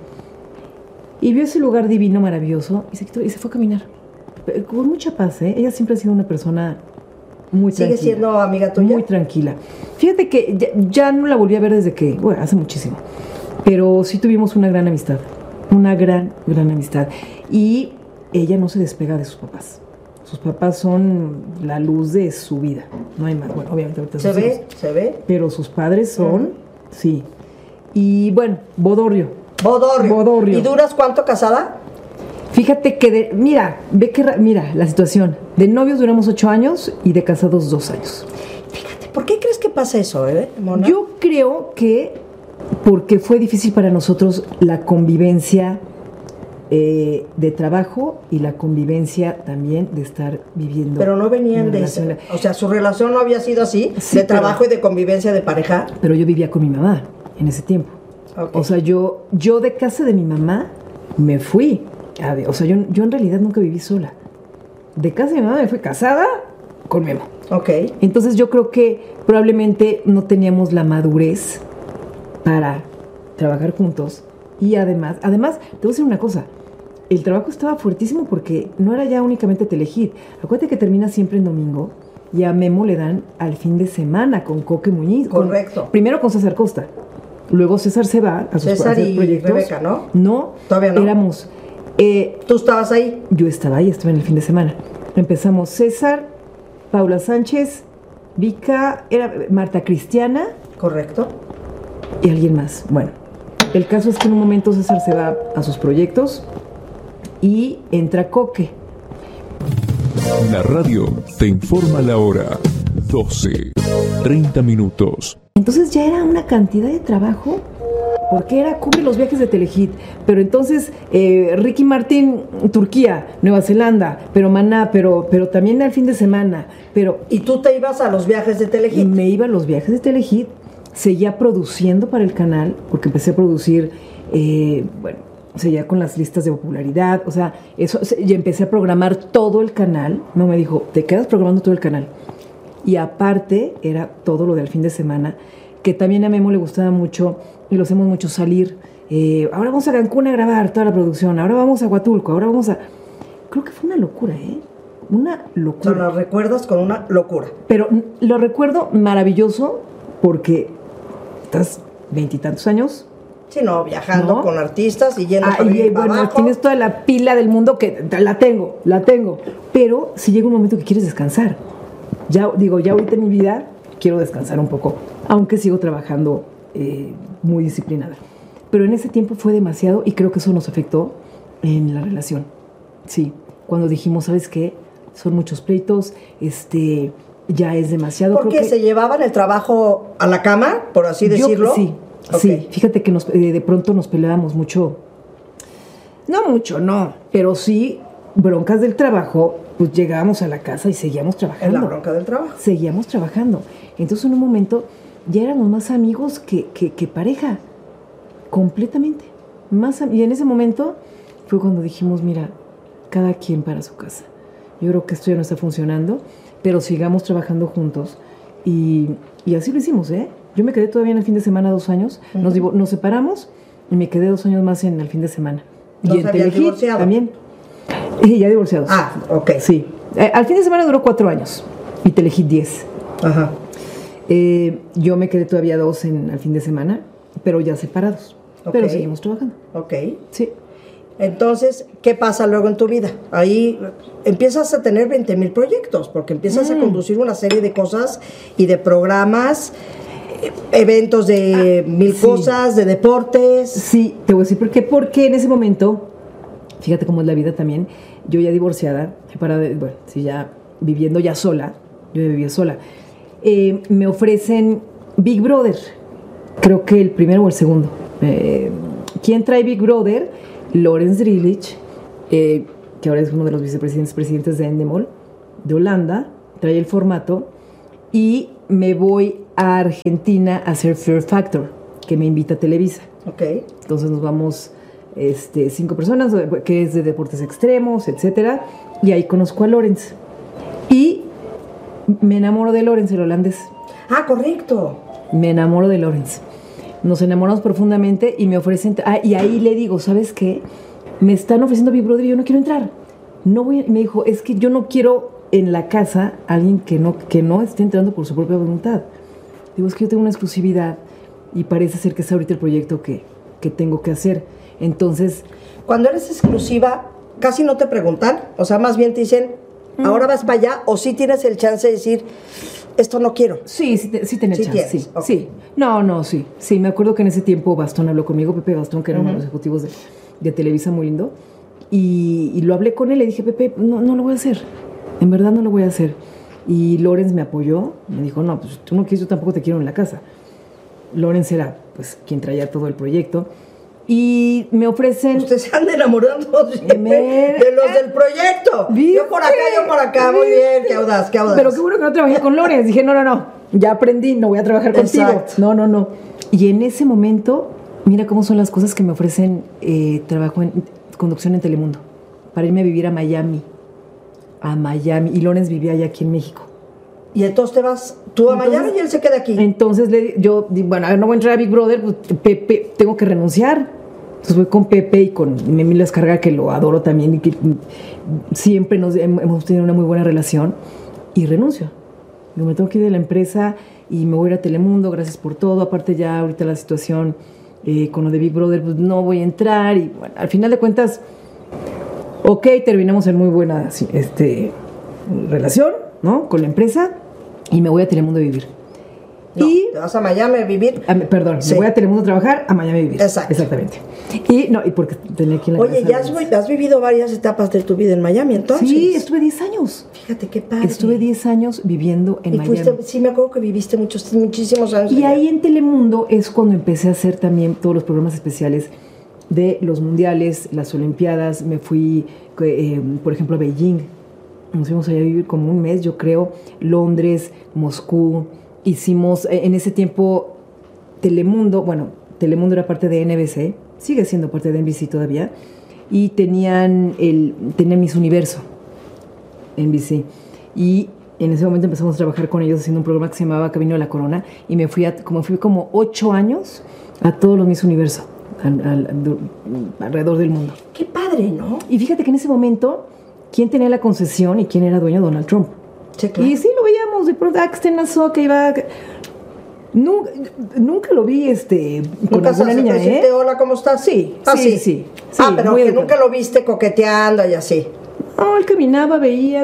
Y vio ese lugar divino, maravilloso, y se quitó y se fue a caminar. Con mucha paz, ¿eh? Ella siempre ha sido una persona muy tranquila. ¿Sigue siendo amiga tuya? Muy tranquila. Fíjate que ya, ya no la volví a ver desde que, bueno, hace muchísimo. Pero sí tuvimos una gran amistad. Una gran, gran amistad. Y ella no se despega de sus papás. Sus papás son la luz de su vida. No hay más. Bueno, obviamente ahorita se ve, hijos, se ve. Pero sus padres son, uh-huh. sí. Y bueno, Bodorrio. Bodorrio. Bodorrio. ¿Y duras cuánto casada? Fíjate que, de, mira, ve que, mira la situación. De novios duramos ocho años y de casados dos años. Fíjate, ¿por qué crees que pasa eso, eh, Mona? Yo creo que porque fue difícil para nosotros la convivencia eh, de trabajo y la convivencia también de estar viviendo. Pero no venían de eso. O sea, su relación no había sido así, sí, de trabajo pero, y de convivencia de pareja. Pero yo vivía con mi mamá en ese tiempo. Okay. O sea, yo, yo de casa de mi mamá me fui. A ver, o sea, yo, yo en realidad nunca viví sola. De casa de mi mamá me fui casada con Memo. Ok. Entonces yo creo que probablemente no teníamos la madurez para trabajar juntos. Y además, además, te voy a decir una cosa. El trabajo estaba fuertísimo porque no era ya únicamente Telehit. Acuérdate que termina siempre en domingo y a Memo le dan al fin de semana con Coque Muñiz. Correcto. Con, primero con César Costa. Luego César se va a sus César a hacer y proyectos. Rebeca, ¿no? No. Todavía no. Éramos... Eh, ¿Tú estabas ahí? Yo estaba ahí, estuve en el fin de semana. Empezamos César, Paula Sánchez, Vika, era Marta Cristiana. Correcto. Y alguien más. Bueno, el caso es que en un momento César se va a sus proyectos y entra Coque. La radio te informa la hora. doce, treinta minutos. Entonces ya era una cantidad de trabajo. Porque era cubre los viajes de Telehit, pero entonces eh, Ricky Martin, Turquía, Nueva Zelanda, pero Maná, pero, pero también al fin de semana, pero... ¿Y tú te ibas a los viajes de Telehit? Me iba a los viajes de Telehit, seguía produciendo para el canal, porque empecé a producir, eh, bueno, seguía con las listas de popularidad, o sea, eso, y empecé a programar todo el canal. No me dijo, te quedas programando todo el canal. Y aparte, era todo lo del fin de semana, que también a Memo le gustaba mucho... y lo hacemos mucho salir. Eh, ahora vamos a Cancún a grabar toda la producción, ahora vamos a Huatulco, ahora vamos a... Creo que fue una locura, ¿eh? Una locura. O sea, lo recuerdas con una locura. Pero lo recuerdo maravilloso porque estás veintitantos años. Sí, no, viajando ¿no? con artistas y yendo ah, para y, ir para bueno, abajo. Tienes toda la pila del mundo que la tengo, la tengo. Pero si llega un momento que quieres descansar. Ya, digo, ya ahorita en mi vida quiero descansar un poco, aunque sigo trabajando... Eh, muy disciplinada, pero en ese tiempo fue demasiado y creo que eso nos afectó en la relación. Sí, cuando dijimos, ¿sabes qué? Son muchos pleitos, este, ya es demasiado. ¿Por qué? ¿Se llevaban el trabajo a la cama, por así Yo, decirlo? Sí, okay. sí. Fíjate que nos, eh, de pronto nos peleábamos mucho, no mucho, no, pero sí broncas del trabajo, pues llegábamos a la casa y seguíamos trabajando. En la bronca del trabajo. Seguíamos trabajando. Entonces en un momento ya éramos más amigos que, que, que pareja, completamente. Más, y en ese momento fue cuando dijimos, mira, cada quien para su casa. Yo creo que esto ya no está funcionando, pero sigamos trabajando juntos. Y, y así lo hicimos, ¿eh? Yo me quedé todavía en el fin de semana dos años, uh-huh. nos, divo- nos separamos y me quedé dos años más en el fin de semana. ¿No y se en habían Telehit divorciado? También. Y ya divorciados. Ah, ok. Sí. Eh, al fin de semana duró cuatro años y Telehit diez. Ajá. Eh, yo me quedé todavía dos en, al fin de semana, pero ya separados. Okay. Pero seguimos trabajando. Ok. Sí. Entonces, ¿qué pasa luego en tu vida? Ahí empiezas a tener veinte mil proyectos, porque empiezas mm. a conducir una serie de cosas y de programas, eventos de ah, mil sí. cosas, de deportes. Sí, te voy a decir por qué. Porque en ese momento, fíjate cómo es la vida también, yo ya divorciada, para, bueno, sí, ya viviendo ya sola, yo ya vivía sola. Eh, me ofrecen Big Brother, creo que el primero o el segundo. Eh, ¿Quién trae Big Brother? Lawrence Drillich, eh, que ahora es uno de los vicepresidentes presidentes de Endemol, de Holanda, trae el formato, y me voy a Argentina a hacer Fear Factor, que me invita a Televisa. Ok. Entonces nos vamos este, cinco personas, que es de deportes extremos, etcétera, y ahí conozco a Lorenz. Y me enamoro de Lorenz, el holandés. Ah, correcto. Me enamoro de Lorenz. Nos enamoramos profundamente y me ofrecen... Ah, y ahí le digo, ¿sabes qué? Me están ofreciendo Big Brother y yo no quiero entrar. No voy, me dijo, es que yo no quiero en la casa a alguien que no, que no esté entrando por su propia voluntad. Digo, es que yo tengo una exclusividad y parece ser que es ahorita el proyecto que, que tengo que hacer. Entonces... Cuando eres exclusiva, casi no te preguntan. O sea, más bien te dicen, mm. ahora vas para allá, o sí tienes el chance de decir, esto no quiero. Sí, sí, sí tenés sí chance, tienes, sí, okay. sí. No, no, sí. Sí, me acuerdo que en ese tiempo Bastón habló conmigo, Pepe Bastón, que era uh-huh. uno de los ejecutivos de, de Televisa, muy lindo. Y, y lo hablé con él, le dije, Pepe, no, no lo voy a hacer. En verdad no lo voy a hacer. Y Lorenz me apoyó, me dijo, no, pues tú no quieres, yo tampoco te quiero en la casa. Lorenz era, pues, quien traía todo el proyecto. Y me ofrecen... Ustedes se andan enamorando siempre me... de los del proyecto. ¿Viste? Yo por acá, yo por acá, muy bien, qué audaz, qué audaz. Pero qué bueno que no trabajé con Lorenz. Dije, no, no, no, ya aprendí, no voy a trabajar contigo. Exacto. No, no, no. Y en ese momento, mira cómo son las cosas que me ofrecen eh, trabajo en conducción en Telemundo, para irme a vivir a Miami. A Miami. Y Lorenz vivía allá aquí en México. Y entonces te vas tú a entonces, Miami y él se queda aquí. Entonces le, yo, bueno, a ver, no voy a entrar a Big Brother, pues, Pepe, tengo que renunciar. Entonces voy con Pepe y con Emilio Escarga, que lo adoro también y que siempre nos hemos tenido una muy buena relación, y renuncio. Yo me tengo que ir de la empresa y me voy a ir a Telemundo, gracias por todo. Aparte ya ahorita la situación eh, con lo de Big Brother, pues no voy a entrar. Y bueno, al final de cuentas, ok, terminamos en muy buena este, relación, ¿no? Con la empresa, y me voy a Telemundo a vivir. No, y te vas a Miami a vivir. A, perdón, sí. Me voy a Telemundo a trabajar, a Miami a vivir. Exacto. Exactamente. Y no, y porque tenía aquí en la Oye, ya has, has vivido varias etapas de tu vida en Miami, entonces. Sí, estuve diez años. Fíjate qué padre. Estuve diez años viviendo en y Miami. Fuiste, sí, me acuerdo que viviste muchos, muchísimos años. Y allá. ahí en Telemundo es cuando empecé a hacer también todos los programas especiales de los mundiales, las olimpiadas. Me fui, eh, por ejemplo, a Beijing. Nos fuimos allá a vivir como un mes, yo creo. Londres, Moscú. Hicimos, en ese tiempo, Telemundo, bueno, Telemundo era parte de N B C, sigue siendo parte de N B C todavía, y tenían, el, tenían Miss Universo, N B C. Y en ese momento empezamos a trabajar con ellos haciendo un programa que se llamaba Camino a la Corona, y me fui, a, como fui como ocho años a todos los Miss Universo, al, al, al, alrededor del mundo. ¡Qué padre!, ¿no? Y fíjate que en ese momento, ¿quién tenía la concesión y quién era dueño? Donald Trump. Sí, claro. Y sí lo veíamos, de pronto, ah, que está en la soca, iba... Nunca, nunca lo vi este, con ¿Nunca alguna niña, presidente, ¿eh? Hola, ¿cómo estás? Sí, ah, sí, sí, sí, sí. Ah, pero que educado. nunca lo viste coqueteando y así. No, él caminaba, veía...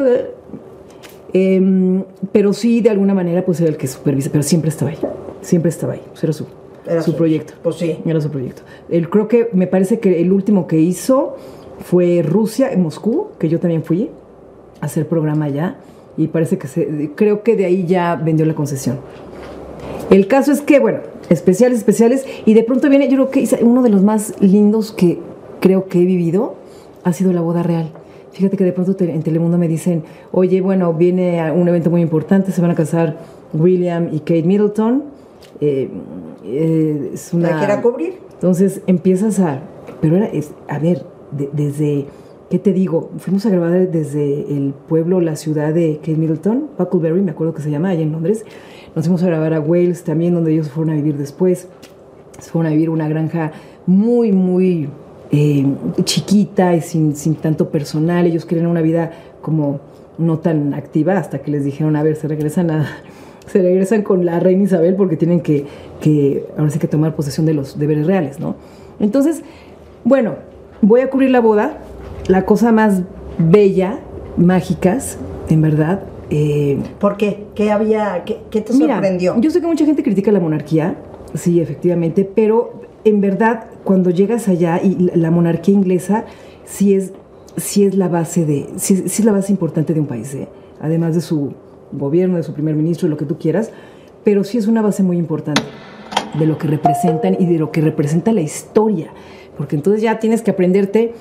Eh, pero sí, de alguna manera, pues era el que supervisa, pero siempre estaba ahí, siempre estaba ahí, pues era su, era su su proyecto. Pues sí. Era su proyecto. Él, creo que, me parece que el último que hizo fue Rusia, en Moscú, que yo también fui a hacer programa allá. Y parece que se, creo que de ahí ya vendió la concesión. El caso es que, bueno, especiales, especiales, y de pronto viene, yo creo que uno de los más lindos que creo que he vivido ha sido la boda real. Fíjate que de pronto te, en Telemundo me dicen, oye, bueno, viene un evento muy importante, se van a casar William y Kate Middleton. Eh, eh, es una... ¿La quiera cubrir? Entonces empiezas a... Pero era, es, a ver, de, desde... ¿Qué te digo? Fuimos a grabar desde el pueblo, la ciudad de Kate Middleton, Bucklebury, me acuerdo que se llama, allá en Londres. Nos fuimos a grabar a Wales también, donde ellos fueron a vivir después. Se fueron a vivir una granja muy, muy eh, chiquita y sin, sin tanto personal. Ellos querían una vida como no tan activa, hasta que les dijeron, a ver, se regresan a... se regresan con la reina Isabel porque tienen que, que ahora sí que tomar posesión de los deberes reales, ¿no? Entonces, bueno, voy a cubrir la boda. La cosa más bella, mágicas, en verdad. Eh, ¿Por qué? ¿Qué había? ¿Qué, qué te mira, sorprendió? Yo sé que mucha gente critica la monarquía, sí, efectivamente, pero en verdad, cuando llegas allá, y la monarquía inglesa sí es, sí es la base de, sí, sí es la base importante de un país, ¿eh? Además de su gobierno, de su primer ministro, lo que tú quieras, pero sí es una base muy importante de lo que representan y de lo que representa la historia, porque entonces ya tienes que aprenderte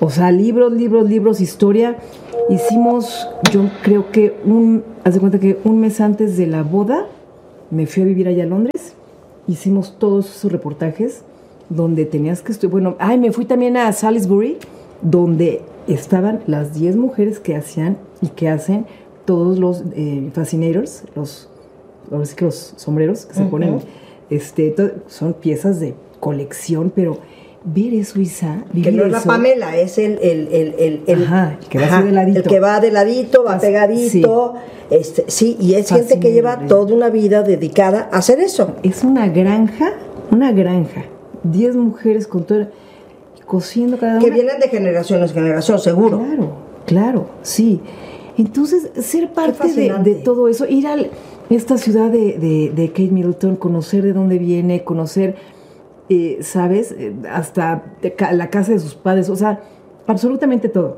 O sea, libros, libros, libros, historia. Hicimos, yo creo que un, haz de cuenta que un mes antes de la boda, me fui a vivir allá a Londres. Hicimos todos esos reportajes donde tenías que estudiar. Bueno, ay, me fui también a Salisbury, donde estaban las diez mujeres que hacían y que hacen todos los eh, fascinators, los, ahora sí que los sombreros que se uh-huh. ponen, este, to, son piezas de colección, pero ver eso, Isa, que no es la Pamela, es el el el el, el ajá, el que va ajá, de ladito, el que va de ladito, va pegadito, sí, este, sí, y es gente que lleva toda una vida dedicada a hacer eso. Es una granja, una granja, diez mujeres con todo, cosiendo cada una. Que vienen de generación en generación, seguro. Claro, claro, sí. Entonces, ser parte de, de todo eso, ir a esta ciudad de, de, de Kate Middleton, conocer de dónde viene, conocer, eh, ¿sabes? Hasta la casa de sus padres, o sea, absolutamente todo.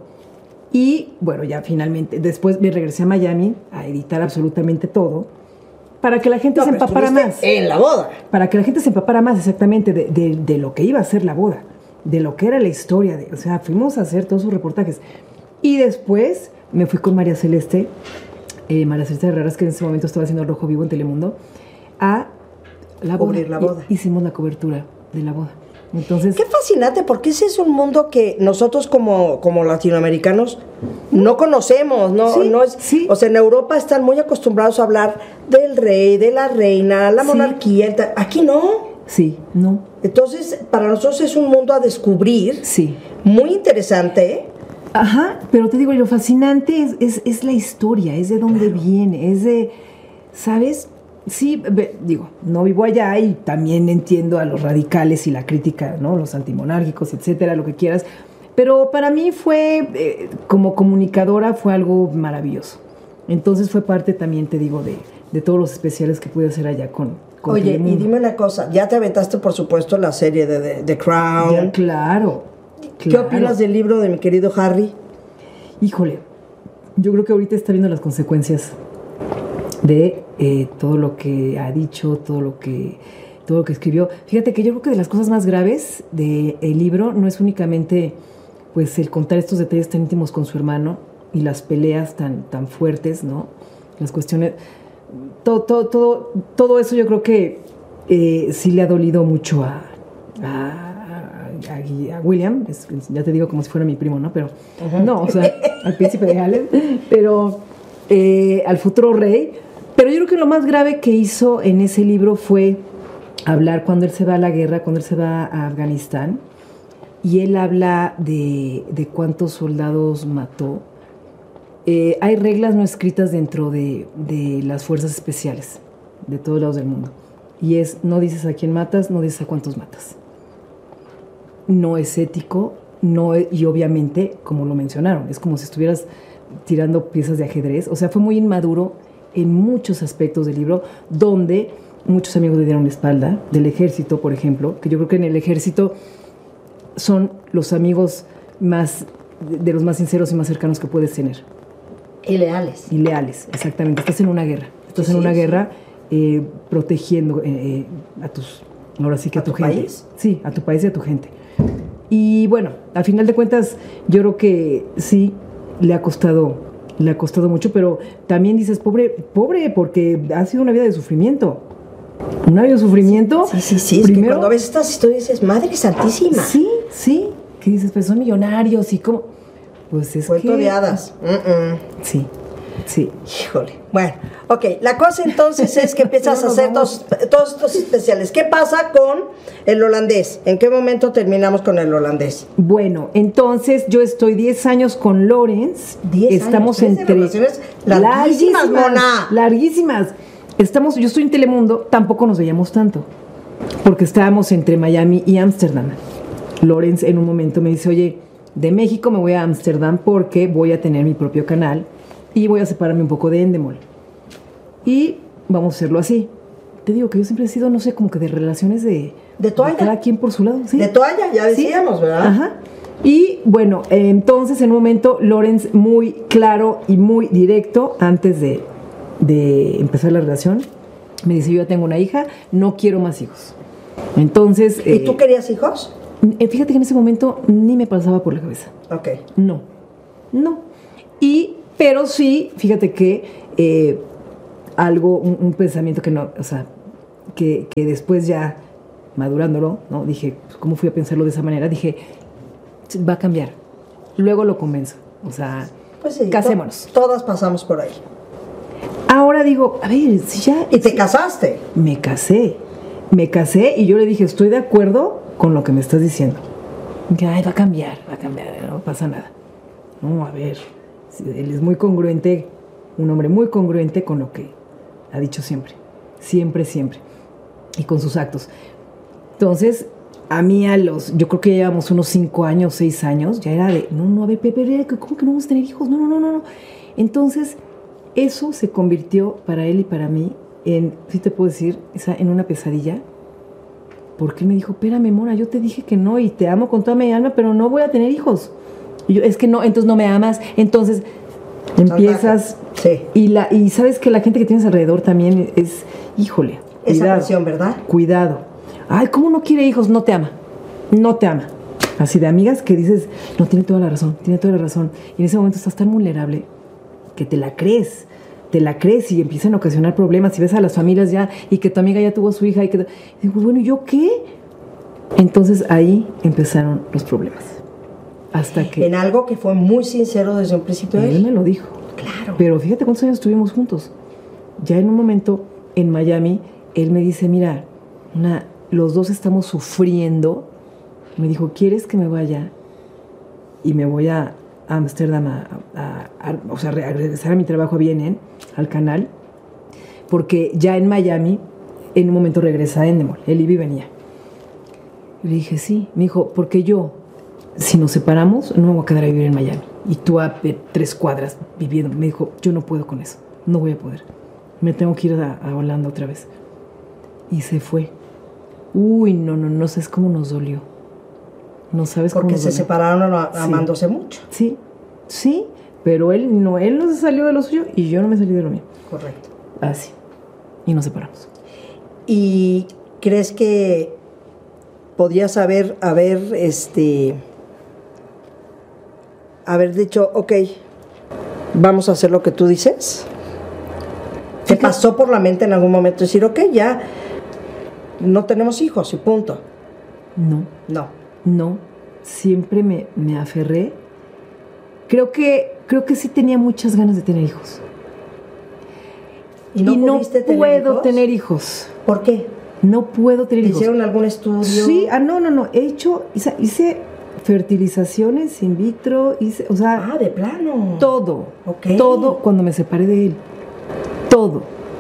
Y, bueno, ya finalmente, después me regresé a Miami a editar absolutamente todo, para que la gente no, se empapara más. En la boda. Para que la gente se empapara más, exactamente, de, de, de lo que iba a ser la boda, de lo que era la historia, de, o sea, fuimos a hacer todos esos reportajes. Y después me fui con María Celeste, eh, María Celeste Herreras, que en ese momento estaba haciendo El Rojo Vivo en Telemundo, a la boda. Cubrir la boda. Y, hicimos la cobertura de la boda. Entonces, qué fascinante, porque ese es un mundo que nosotros como, como latinoamericanos no conocemos, ¿no? Sí, no es, sí. O sea, en Europa están muy acostumbrados a hablar del rey, de la reina, la sí. monarquía. Aquí no. Sí, no. Entonces, para nosotros es un mundo a descubrir. Sí. Muy interesante. Ajá, pero te digo, lo fascinante es, es, es la historia, es de dónde claro. viene, es de, ¿sabes? Sí, be, digo, no vivo allá y también entiendo a los radicales y la crítica, ¿no? Los antimonárquicos, etcétera, lo que quieras. Pero para mí fue, eh, como comunicadora, fue algo maravilloso. Entonces fue parte también, te digo, de, de todos los especiales que pude hacer allá con, con Oye, y dime una cosa, ya te aventaste, por supuesto, la serie de, de, de Crown. Ya, claro. ¿Qué Claro. opinas del libro de mi querido Harry? Híjole, yo creo que ahorita está viendo las consecuencias de eh, todo lo que ha dicho, todo lo que todo lo que escribió. Fíjate que yo creo que de las cosas más graves del libro no es únicamente pues el contar estos detalles tan íntimos con su hermano y las peleas tan, tan fuertes, ¿no? Las cuestiones, todo, todo, todo, todo eso yo creo que eh, sí le ha dolido mucho a, a A, a William, es, ya te digo como si fuera mi primo, ¿no? Pero uh-huh. no, o sea, al príncipe de Gales, pero eh, al futuro rey. Pero yo creo que lo más grave que hizo en ese libro fue hablar cuando él se va a la guerra, cuando él se va a Afganistán, y él habla de, de cuántos soldados mató. Eh, hay reglas no escritas dentro de, de las fuerzas especiales de todos lados del mundo, y es, no dices a quién matas, no dices a cuántos matas. No es ético, no es, y obviamente, como lo mencionaron, es como si estuvieras tirando piezas de ajedrez. O sea, fue muy inmaduro en muchos aspectos del libro, donde muchos amigos le dieron la espalda, del ejército, por ejemplo, que yo creo que en el ejército son los amigos más, de los más sinceros y más cercanos que puedes tener. Y leales. Y leales, exactamente. Estás en una guerra, estás sí, en una sí, guerra sí. Eh, protegiendo eh, a tus, ahora sí que a, a tu, tu gente. País? Sí, a tu país y a tu gente. Y bueno, al final de cuentas, yo creo que sí le ha costado, le ha costado mucho, pero también dices, pobre, pobre, porque ha sido una vida de sufrimiento. Una vida de sufrimiento. Sí, sí, sí. Primero, es que cuando ves estas historias dices, Madre Santísima. Sí, sí. Que dices, pues son millonarios y como. Pues es Cuento que. de hadas. Mm-mm. Sí. Sí. Híjole. Bueno, ok. La cosa entonces es que empiezas no, a hacer todos, todos estos especiales. ¿Qué pasa con el holandés? ¿En qué momento terminamos con el holandés? Bueno, entonces yo estoy diez años con Lawrence. diez Estamos años. entre. Relaciones larguísimas, mona. Larguísimas. Estamos, yo estoy en Telemundo, tampoco nos veíamos tanto. Porque estábamos entre Miami y Ámsterdam. Lawrence en un momento me dice, oye, de México me voy a Ámsterdam porque voy a tener mi propio canal. Y voy a separarme un poco de Endemol. Y vamos a hacerlo así. Te digo que yo siempre he sido, no sé, como que de relaciones de... De toalla. De cada quien por su lado, ¿sí? De toalla, ya decíamos, ¿sí? ¿Verdad? Ajá. Y bueno, entonces en un momento Lawrence muy claro y muy directo, antes de, de empezar la relación, me dice, yo ya tengo una hija, no quiero más hijos. Entonces... ¿Y eh, tú querías hijos? Eh, Fíjate que en ese momento ni me pasaba por la cabeza. Ok. No, no. Y, pero sí, fíjate que eh, algo, un, un pensamiento que no, o sea, que, que después ya madurándolo, ¿no? Dije, pues, ¿cómo fui a pensarlo de esa manera? Dije, va a cambiar. Luego lo convenzo. O sea, Pues sí, casémonos. to- todas pasamos por ahí. Ahora digo, a ver, si ya... ¿Y te si- casaste? Me casé. Me casé y yo le dije, estoy de acuerdo con lo que me estás diciendo. Que, ay, va a cambiar, va a cambiar, no pasa nada. No, a ver, él es muy congruente, un hombre muy congruente con lo que ha dicho siempre. Siempre, siempre. Y con sus actos. Entonces, a mí a los, yo creo que ya llevamos unos cinco años, seis años, ya era de, no, no, a ver, Pepe, ¿cómo que no vamos a tener hijos? No, no, no, no, no. Entonces, eso se convirtió para él y para mí en, sí te puedo decir, esa, en una pesadilla. Porque él me dijo, espérame, mona, yo te dije que no y te amo con toda mi alma, pero no voy a tener hijos. Y yo, es que no, entonces no me amas. Entonces empiezas... Sí. Y, la, y sabes que la gente que tienes alrededor también es, híjole, Esa cuidado, presión, ¿verdad? Cuidado. Ay, ¿cómo no quiere hijos? No te ama. No te ama. Así de amigas que dices, no, tiene toda la razón, tiene toda la razón. Y en ese momento estás tan vulnerable que te la crees. Te la crees y empiezan a ocasionar problemas. Y ves a las familias ya, y que tu amiga ya tuvo su hija. Y que y digo, bueno, ¿y yo qué? Entonces ahí empezaron los problemas. Hasta que... En algo que fue muy sincero desde un principio de Él él. me lo dijo. Claro. Pero fíjate cuántos años estuvimos juntos. Ya en un momento, en Miami, él me dice, mira, una, los dos estamos sufriendo. Me dijo, ¿quieres que me vaya? Y me voy a Ámsterdam, a, a, a, o sea, a regresar a mi trabajo a B N N, al canal. Porque ya en Miami, en un momento regresa a Endemol. Él iba y venía. Y le dije, sí. Me dijo, porque yo, si nos separamos, no me voy a quedar a vivir en Miami. Y tú a eh, tres cuadras viviendo. Me dijo, yo no puedo con eso. No voy a poder. Me tengo que ir a, a Holanda otra vez. Y se fue. Uy, no, no, no sabes cómo nos dolió. No sabes cómo Porque nos se dolió. separaron a- Sí. amándose mucho. Sí, sí. Pero él no, él no se salió de lo suyo y yo no me salí de lo mío. Correcto. Así. Y nos separamos. ¿Y crees que podías haber, haber, este, haber dicho, ok, vamos a hacer lo que tú dices? ¿Te Fíjate- pasó por la mente en algún momento decir, ok, ya no tenemos hijos y punto? No. No. No, siempre me, me aferré. Creo que, creo que sí tenía muchas ganas de tener hijos. ¿Y no, pudiste tener puedo hijos? tener hijos. ¿Por qué? No puedo tener hijos. ¿Hicieron algún estudio? Sí, ah, no, no, no. He hecho, hice, hice fertilizaciones in vitro, hice, o sea, Ah, de plano. todo. Ok. Todo cuando me separé de él. Todo.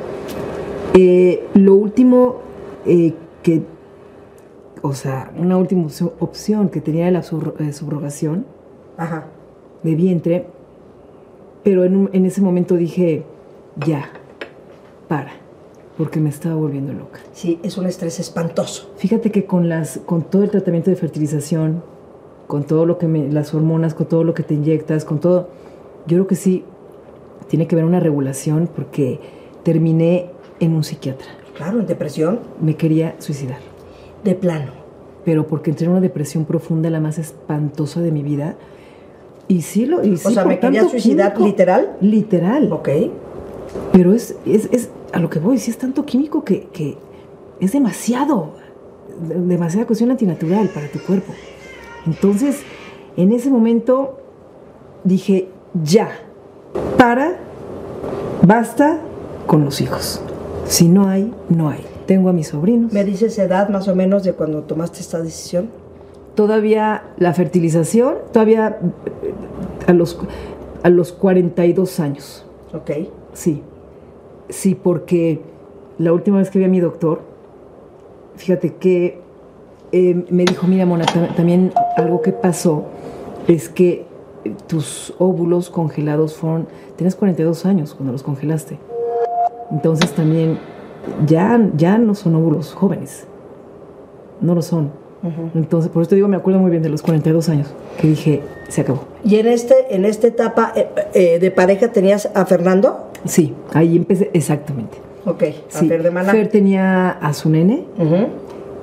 Eh, lo último eh, que, o sea, una última opción, opción que tenía la subro- eh, subrogación Ajá. de vientre, pero en, un- en ese momento dije, ya, para, porque me estaba volviendo loca. Sí, es un estrés espantoso. Fíjate que con las, con todo el tratamiento de fertilización, con todo lo que me, las hormonas, con todo lo que te inyectas, con todo, yo creo que sí tiene que haber una regulación porque terminé en un psiquiatra. Claro, en depresión, Me quería suicidar, de plano. pero porque entré en una depresión profunda, la más espantosa de mi vida. Y sí lo, y sí, O sea, por ¿me querías tanto suicidar químico. literal? Literal. Ok. Pero es, es, es a lo que voy, sí es tanto químico que, que es demasiado, de- demasiada cuestión antinatural para tu cuerpo. Entonces, en ese momento dije, ya, para, basta con los hijos. Si no hay, no hay. Tengo a mis sobrinos. ¿Me dices edad más o menos de cuando tomaste esta decisión? Todavía la fertilización, todavía eh, a los, a los cuarenta y dos años. Ok. Sí, sí, porque la última vez que vi a mi doctor, fíjate que eh, me dijo, mira, Mona, tam- también algo que pasó es que eh, tus óvulos congelados fueron, tenías cuarenta y dos años cuando los congelaste. Entonces también ya, ya no son óvulos jóvenes, no lo son. Ujú. Entonces, por eso te digo, me acuerdo muy bien de los cuarenta y dos años, que dije, se acabó. ¿Y en, este, en esta etapa eh, eh, de pareja tenías a Fernando? Sí, ahí empecé, exactamente. Ok, a Sí, Fer de Maná. Fer tenía a su nene Ujú.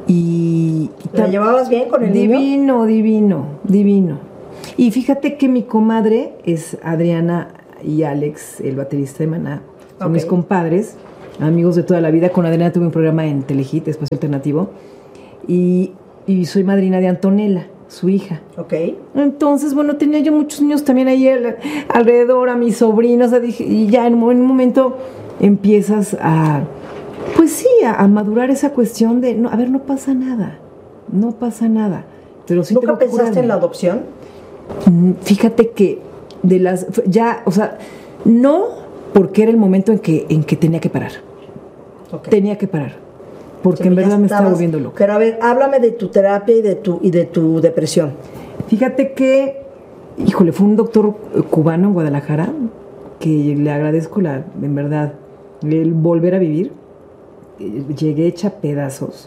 Y ¿La llevabas bien con el niño? Divino, divino, divino. Y fíjate que mi comadre es Adriana y Alex, el baterista de Maná. Son Ok. mis compadres, amigos de toda la vida. Con Adriana tuve un programa en Telehit, Espacio Alternativo. Y, y soy madrina de Antonella, su hija. Ok. Entonces, bueno, tenía yo muchos niños también ahí al- alrededor, a mis sobrinos, o sea, dije, y ya en un, en un momento empiezas a, pues sí, a, a madurar esa cuestión de, no, a ver, no pasa nada, no pasa nada. Pero sí ¿Nunca tengo que pensaste curarme. en la adopción? Mm, Fíjate que de las, ya, o sea, no porque era el momento en que, en que tenía que parar, Ok. tenía que parar, porque Sí, en ya verdad me estaba estabas- volviendo loca. Pero a ver, háblame de tu terapia y de tu, y de tu depresión. Fíjate que, híjole, fue un doctor eh, cubano en Guadalajara que le agradezco, la, en verdad, el volver a vivir. Eh, Llegué hecha pedazos.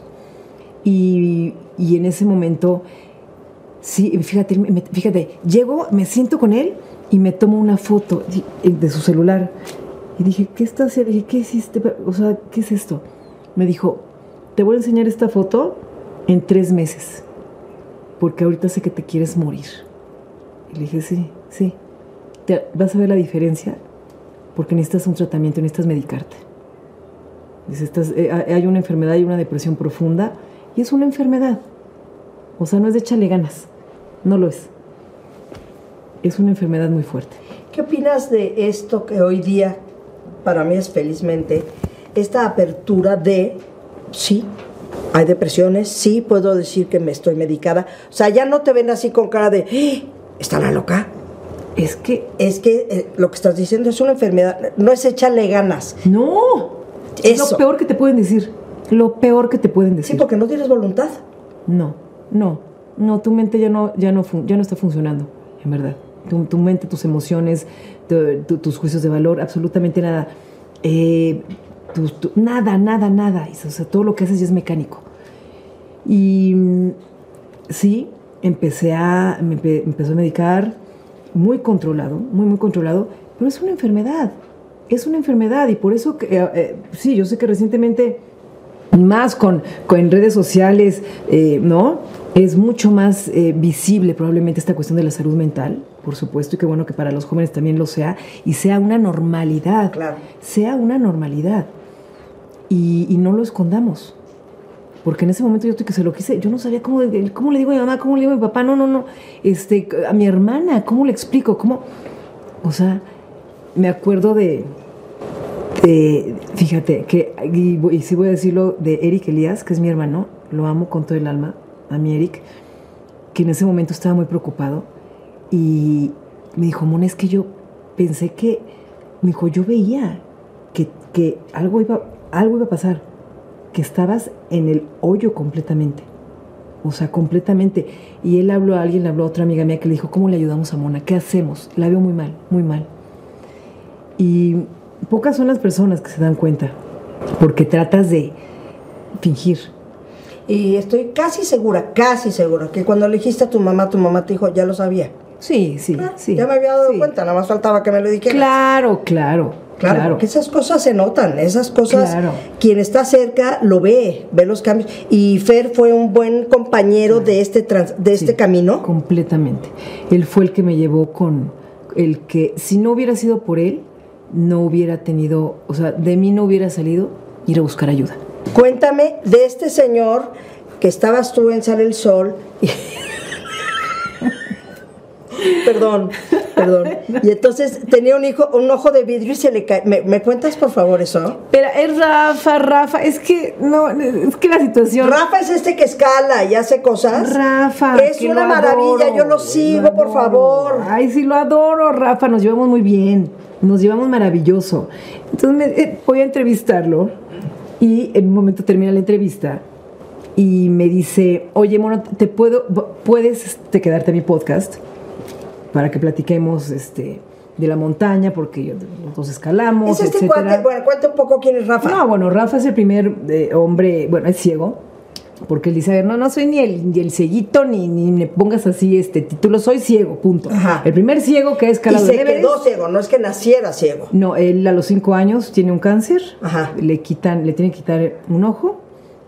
Y, y en ese momento, sí, fíjate, me- fíjate, llego, me siento con él y me tomo una foto de, de su celular. Y dije, ¿qué estás haciendo? Dije, ¿qué hiciste? O sea, ¿qué es esto? Me dijo, te voy a enseñar esta foto en tres meses. Porque ahorita sé que te quieres morir. Y le dije, sí, sí. Te, vas a ver la diferencia porque necesitas un tratamiento, necesitas medicarte. Dice, estás, eh, hay una enfermedad, hay una depresión profunda y es una enfermedad. O sea, no es de échale ganas. No lo es. Es una enfermedad muy fuerte. ¿Qué opinas de esto que hoy día, para mí es felizmente, esta apertura de, sí, hay depresiones, sí, puedo decir que me estoy medicada? O sea, ya no te ven así con cara de, ¡Ah! ¿Está la loca? Es que, Es que eh, lo que estás diciendo es una enfermedad, no es échale ganas. no. Es Eso. lo peor que te pueden decir. Lo peor que te pueden decir. Sí, porque no tienes voluntad. No, no, no, tu mente ya no, ya no, fun- ya no está funcionando, en verdad. Tu, tu mente, tus emociones, tu- tu- tus juicios de valor, absolutamente nada. Eh, tu- tu- nada, nada, nada. O sea, todo lo que haces ya es mecánico. Y mm, sí, empecé a, me empe- empezó a medicar, muy controlado, muy, muy controlado, pero es una enfermedad. Es una enfermedad y por eso, que, eh, eh, sí, yo sé que recientemente, más con, con en redes sociales, eh, ¿no? Es mucho más eh, visible probablemente esta cuestión de la salud mental, por supuesto, y qué bueno que para los jóvenes también lo sea, y sea una normalidad. Claro. Sea una normalidad. Y, y no lo escondamos. Porque en ese momento yo que se lo quise, yo no sabía cómo, cómo le digo a mi mamá, cómo le digo a mi papá, no, no, no, este, a mi hermana, cómo le explico, cómo, o sea, me acuerdo de, de fíjate, que, y, y sí voy a decirlo, de Eric Elías, que es mi hermano, lo amo con todo el alma, a mi Eric, que en ese momento estaba muy preocupado, y me dijo, Mona, es que yo pensé que, me dijo, yo veía que, que algo iba, algo iba a pasar, que estabas en el hoyo completamente. O sea, completamente. Y él habló a alguien, le habló a otra amiga mía que le dijo, ¿cómo le ayudamos a Mona? ¿Qué hacemos? La veo muy mal, muy mal. Y pocas son las personas que se dan cuenta, porque tratas de fingir. Y estoy casi segura, casi segura, que cuando le dijiste a tu mamá, tu mamá te dijo, ya lo sabía. Sí, sí, Ah, sí. ya me había dado sí. cuenta, nada más faltaba que me lo dijeras. Claro, claro. Claro, Claro, porque esas cosas se notan, esas cosas, Claro. quien está cerca lo ve, ve los cambios. Y Fer fue un buen compañero de este trans- de este Sí, camino. Completamente. Él fue el que me llevó con el que, si no hubiera sido por él, no hubiera tenido, o sea, de mí no hubiera salido ir a buscar ayuda. Cuéntame de este señor que estabas tú en Sale el Sol. y- perdón, perdón. Y entonces tenía un hijo, un ojo de vidrio y se le cae. ¿Me, me cuentas por favor eso? Pero es Rafa, Rafa, es que no, es que la situación. Rafa es este que escala y hace cosas. Rafa. Es que una lo maravilla, adoro, yo lo sigo, lo por adoro. favor. Ay, sí, lo adoro, Rafa, nos llevamos muy bien, nos llevamos maravilloso. Entonces me, eh, voy a entrevistarlo y en un momento termina la entrevista y me dice, oye, Mona, ¿te puedo, puedes este, quedarte a mi podcast para que platiquemos este, de la montaña, porque yo- nosotros escalamos, Es este etcétera? cuate, bueno, cuenta un poco quién es Rafa. No, bueno, Rafa es el primer eh, hombre, bueno, es ciego, porque él dice, a ver, no, no soy ni el, ni el cieguito, ni, ni me pongas así este título, soy ciego, punto. Ajá. El primer ciego que ha y escalado se el Everest. quedó ciego, no es que naciera ciego. No, él a los cinco años tiene un cáncer, Ajá. le quitan, le tienen que quitar un ojo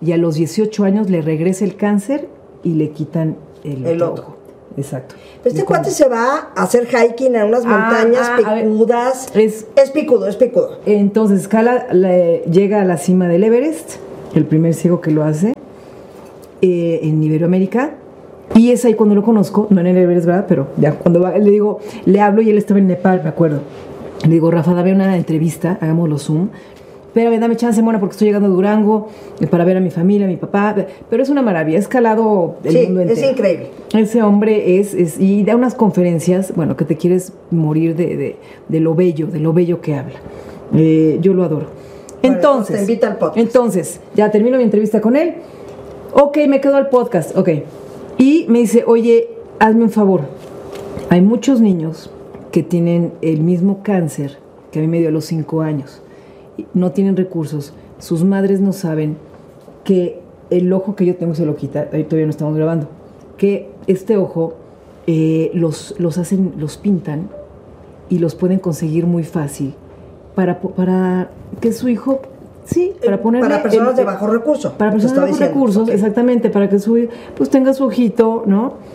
y a los dieciocho años le regresa el cáncer y le quitan el, El otro otro. ojo. Exacto. Este Y cuate cuando- se va a hacer hiking en unas Ah, montañas ah, a ver, picudas. es- es picudo, es picudo. Entonces escala, la- llega a la cima del Everest, el primer ciego que lo hace, eh, en Iberoamérica. Y es ahí cuando lo conozco, no en el Everest, ¿verdad? Pero ya cuando va, le digo, le hablo y él estaba en Nepal, me acuerdo. Le digo, Rafa, dame una entrevista, hagámoslo Zoom. Espérame, dame chance, Mona, porque estoy llegando a Durango eh, para ver a mi familia, a mi papá. Pero es una maravilla, ha escalado el Sí, mundo es entero. increíble. Ese hombre es, es, y da unas conferencias, bueno, que te quieres morir de, de, de lo bello, de lo bello que habla. Eh, yo lo adoro. Bueno, Entonces, pues te invita al podcast. entonces, ya termino mi entrevista con él. Ok, me quedo al podcast, ok. Y me dice, oye, hazme un favor. Hay muchos niños que tienen el mismo cáncer que a mí me dio a los cinco años. No tienen recursos, sus madres no saben que el ojo que yo tengo se lo quita, ahí todavía no estamos grabando, que este ojo eh, los, los hacen, los pintan y los pueden conseguir muy fácil para, po- para que su hijo, sí, para ponerle... Para personas el- de bajo recurso. Para te personas de estaba bajos diciendo. recursos, Ok. exactamente, para que su hijo pues tenga su ojito, ¿no?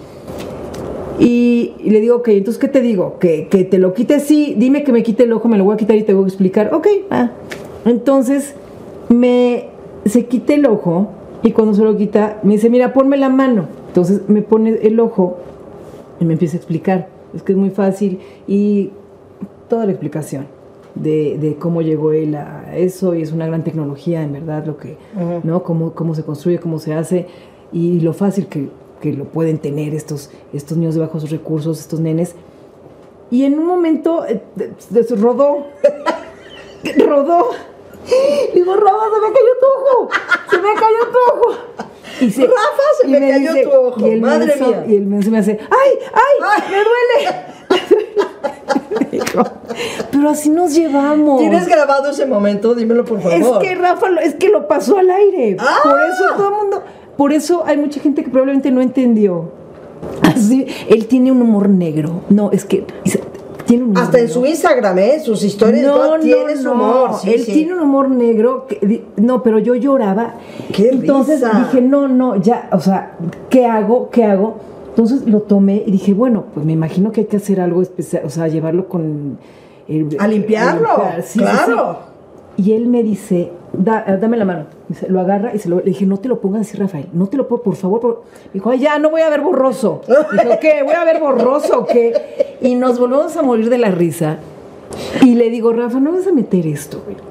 Y, y le digo, ok, entonces, ¿qué te digo? Que, que te lo quite, sí, dime que me quite el ojo, me lo voy a quitar y te voy a explicar. Ok, ah. Entonces, me, se quita el ojo y cuando se lo quita, me dice, mira, ponme la mano. Entonces, me pone el ojo y me empieza a explicar. Es que es muy fácil y toda la explicación de, de cómo llegó él a eso y es una gran tecnología, en verdad, lo que, Ujú. ¿no? Cómo, cómo se construye, cómo se hace y lo fácil que, que lo pueden tener estos, estos niños de bajos recursos, estos nenes. Y en un momento eh, de- de- rodó, rodó. Digo, Rafa, se me cayó tu ojo, se me cayó tu ojo. Y se, Rafa, se y me cayó tu ojo, y el madre menso- mía. Y el menso me hace, ¡ay, ay, me duele! Digo, pero así nos llevamos. ¿Tienes grabado ese momento? Dímelo, por favor. Es que Rafa, lo- es que lo pasó al aire. ¡Ah! Por eso todo el mundo, por eso hay mucha gente que probablemente no entendió. Así, él tiene un humor negro. No, es que tiene un humor Hasta en negro. su Instagram, ¿eh? Sus historias, todo tiene su humor. Sí, él sí. tiene un humor negro. que di- no, pero yo lloraba. ¡Qué Entonces risa! dije, no, no, ya, o sea, ¿qué hago? ¿Qué hago? Entonces lo tomé y dije, bueno, pues me imagino que hay que hacer algo especial, o sea, llevarlo con... el- A limpiarlo, a limpiar. Sí, sí, claro. sí. Y él me dice, da, eh, dame la mano. Dice, lo agarra y se lo, le dije, no te lo pongas así, Rafael, no te lo pongas, por favor. Por... Me dijo, ay, ya, no voy a ver borroso. Dijo, ¿qué? ¿Voy a ver borroso o qué? Y nos volvemos a morir de la risa. Y le digo, Rafa, no vas a meter esto, güey.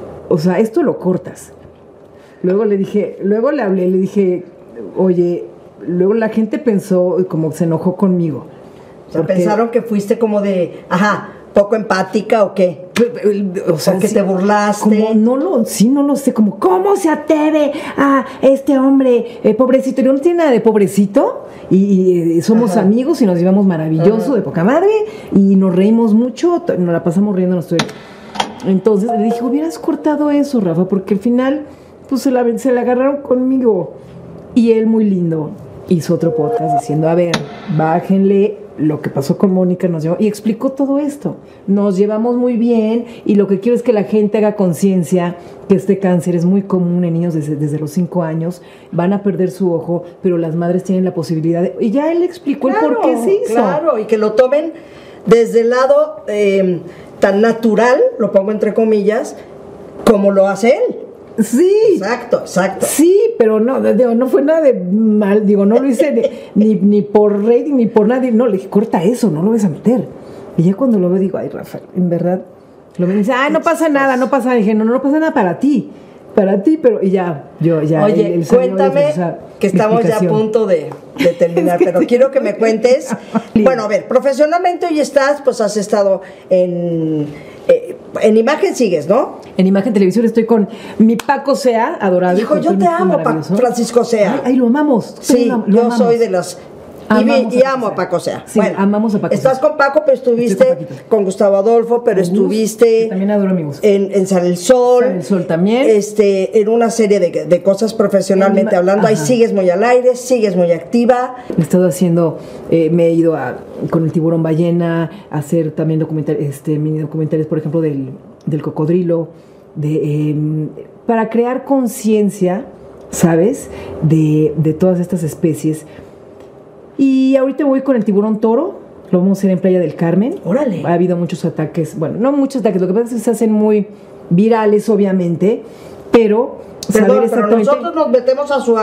O sea, esto lo cortas. Luego le dije, luego le hablé, le dije, oye, luego la gente pensó, como se enojó conmigo. O sea, Porque- pensaron que fuiste como de, ajá, poco empática o qué. O sea, O que sí, te burlaste. Como no lo, sí, no lo sé, como, ¿cómo se atreve a este hombre, eh, pobrecito? Yo no tiene nada de pobrecito, y, y, eh, somos Ajá. amigos y nos llevamos maravilloso, Ajá. de poca madre, y nos reímos mucho, t- nos la pasamos riéndonos todo el- Entonces le dije, hubieras cortado eso, Rafa, porque al final, pues se la, se la agarraron conmigo. Y él, muy lindo, hizo otro podcast diciendo, a ver, bájenle lo que pasó con Mónica, nos llevó, y explicó todo esto. Nos llevamos muy bien y lo que quiero es que la gente haga conciencia que este cáncer es muy común en niños desde, desde los cinco años, van a perder su ojo, pero las madres tienen la posibilidad de... Y ya él explicó el por qué se hizo. Claro, y que lo tomen desde el lado eh, tan natural, lo pongo entre comillas, como lo hace él. Sí. Exacto, exacto. Sí, pero no, digo, no fue nada de mal, digo, no lo hice ni, ni, ni por rating, ni por nadie, no, le dije, corta eso, no lo vas a meter. Y ya cuando lo veo digo, ay, Rafael, en verdad, lo me dice, ay, no pasa nada, no pasa nada. Dije, no, no, no pasa nada para ti, para ti, pero, y ya, yo, ya. Oye, él- él salió a cuéntame, defensar que mi estamos ya a explicación. punto de, de terminar, pero quiero que me cuentes. Bueno, a ver, profesionalmente hoy estás, pues has estado en, eh, en imagen sigues, ¿no? En Imagen Televisión estoy con mi Paco Sea, adorable. Hijo, con yo todo te mi equipo amo, Pa- maravilloso. Francisco Sea. Ay, ay, lo amamos. Sí, Lo am- lo yo amamos. soy de las... Y, Amamos vi- y a Paco amo a Sea. Paco Sea. Sí, amamos a Paco Estás Sea. con Paco, pero estuviste Estoy con Paquito. con Gustavo Adolfo, pero Con Gus, estuviste que también adoro a mi Gus. en, en San el Sol. San el Sol también. Este, en una serie de, de cosas profesionalmente En- hablando. Ahí ajá. sigues muy al aire, sigues muy activa. He estado haciendo, eh, me he ido a, con el tiburón ballena, a hacer también documentales, este, mini documentales, por ejemplo, del, del cocodrilo, de, eh, para crear conciencia ¿sabes? De, de todas estas especies. Y ahorita voy con el tiburón toro, lo vamos a hacer en Playa del Carmen. Órale. Ha habido muchos ataques, bueno, no muchos ataques, lo que pasa es que se hacen muy virales, obviamente, pero Perdón, saber pero exactamente... nosotros nos metemos a su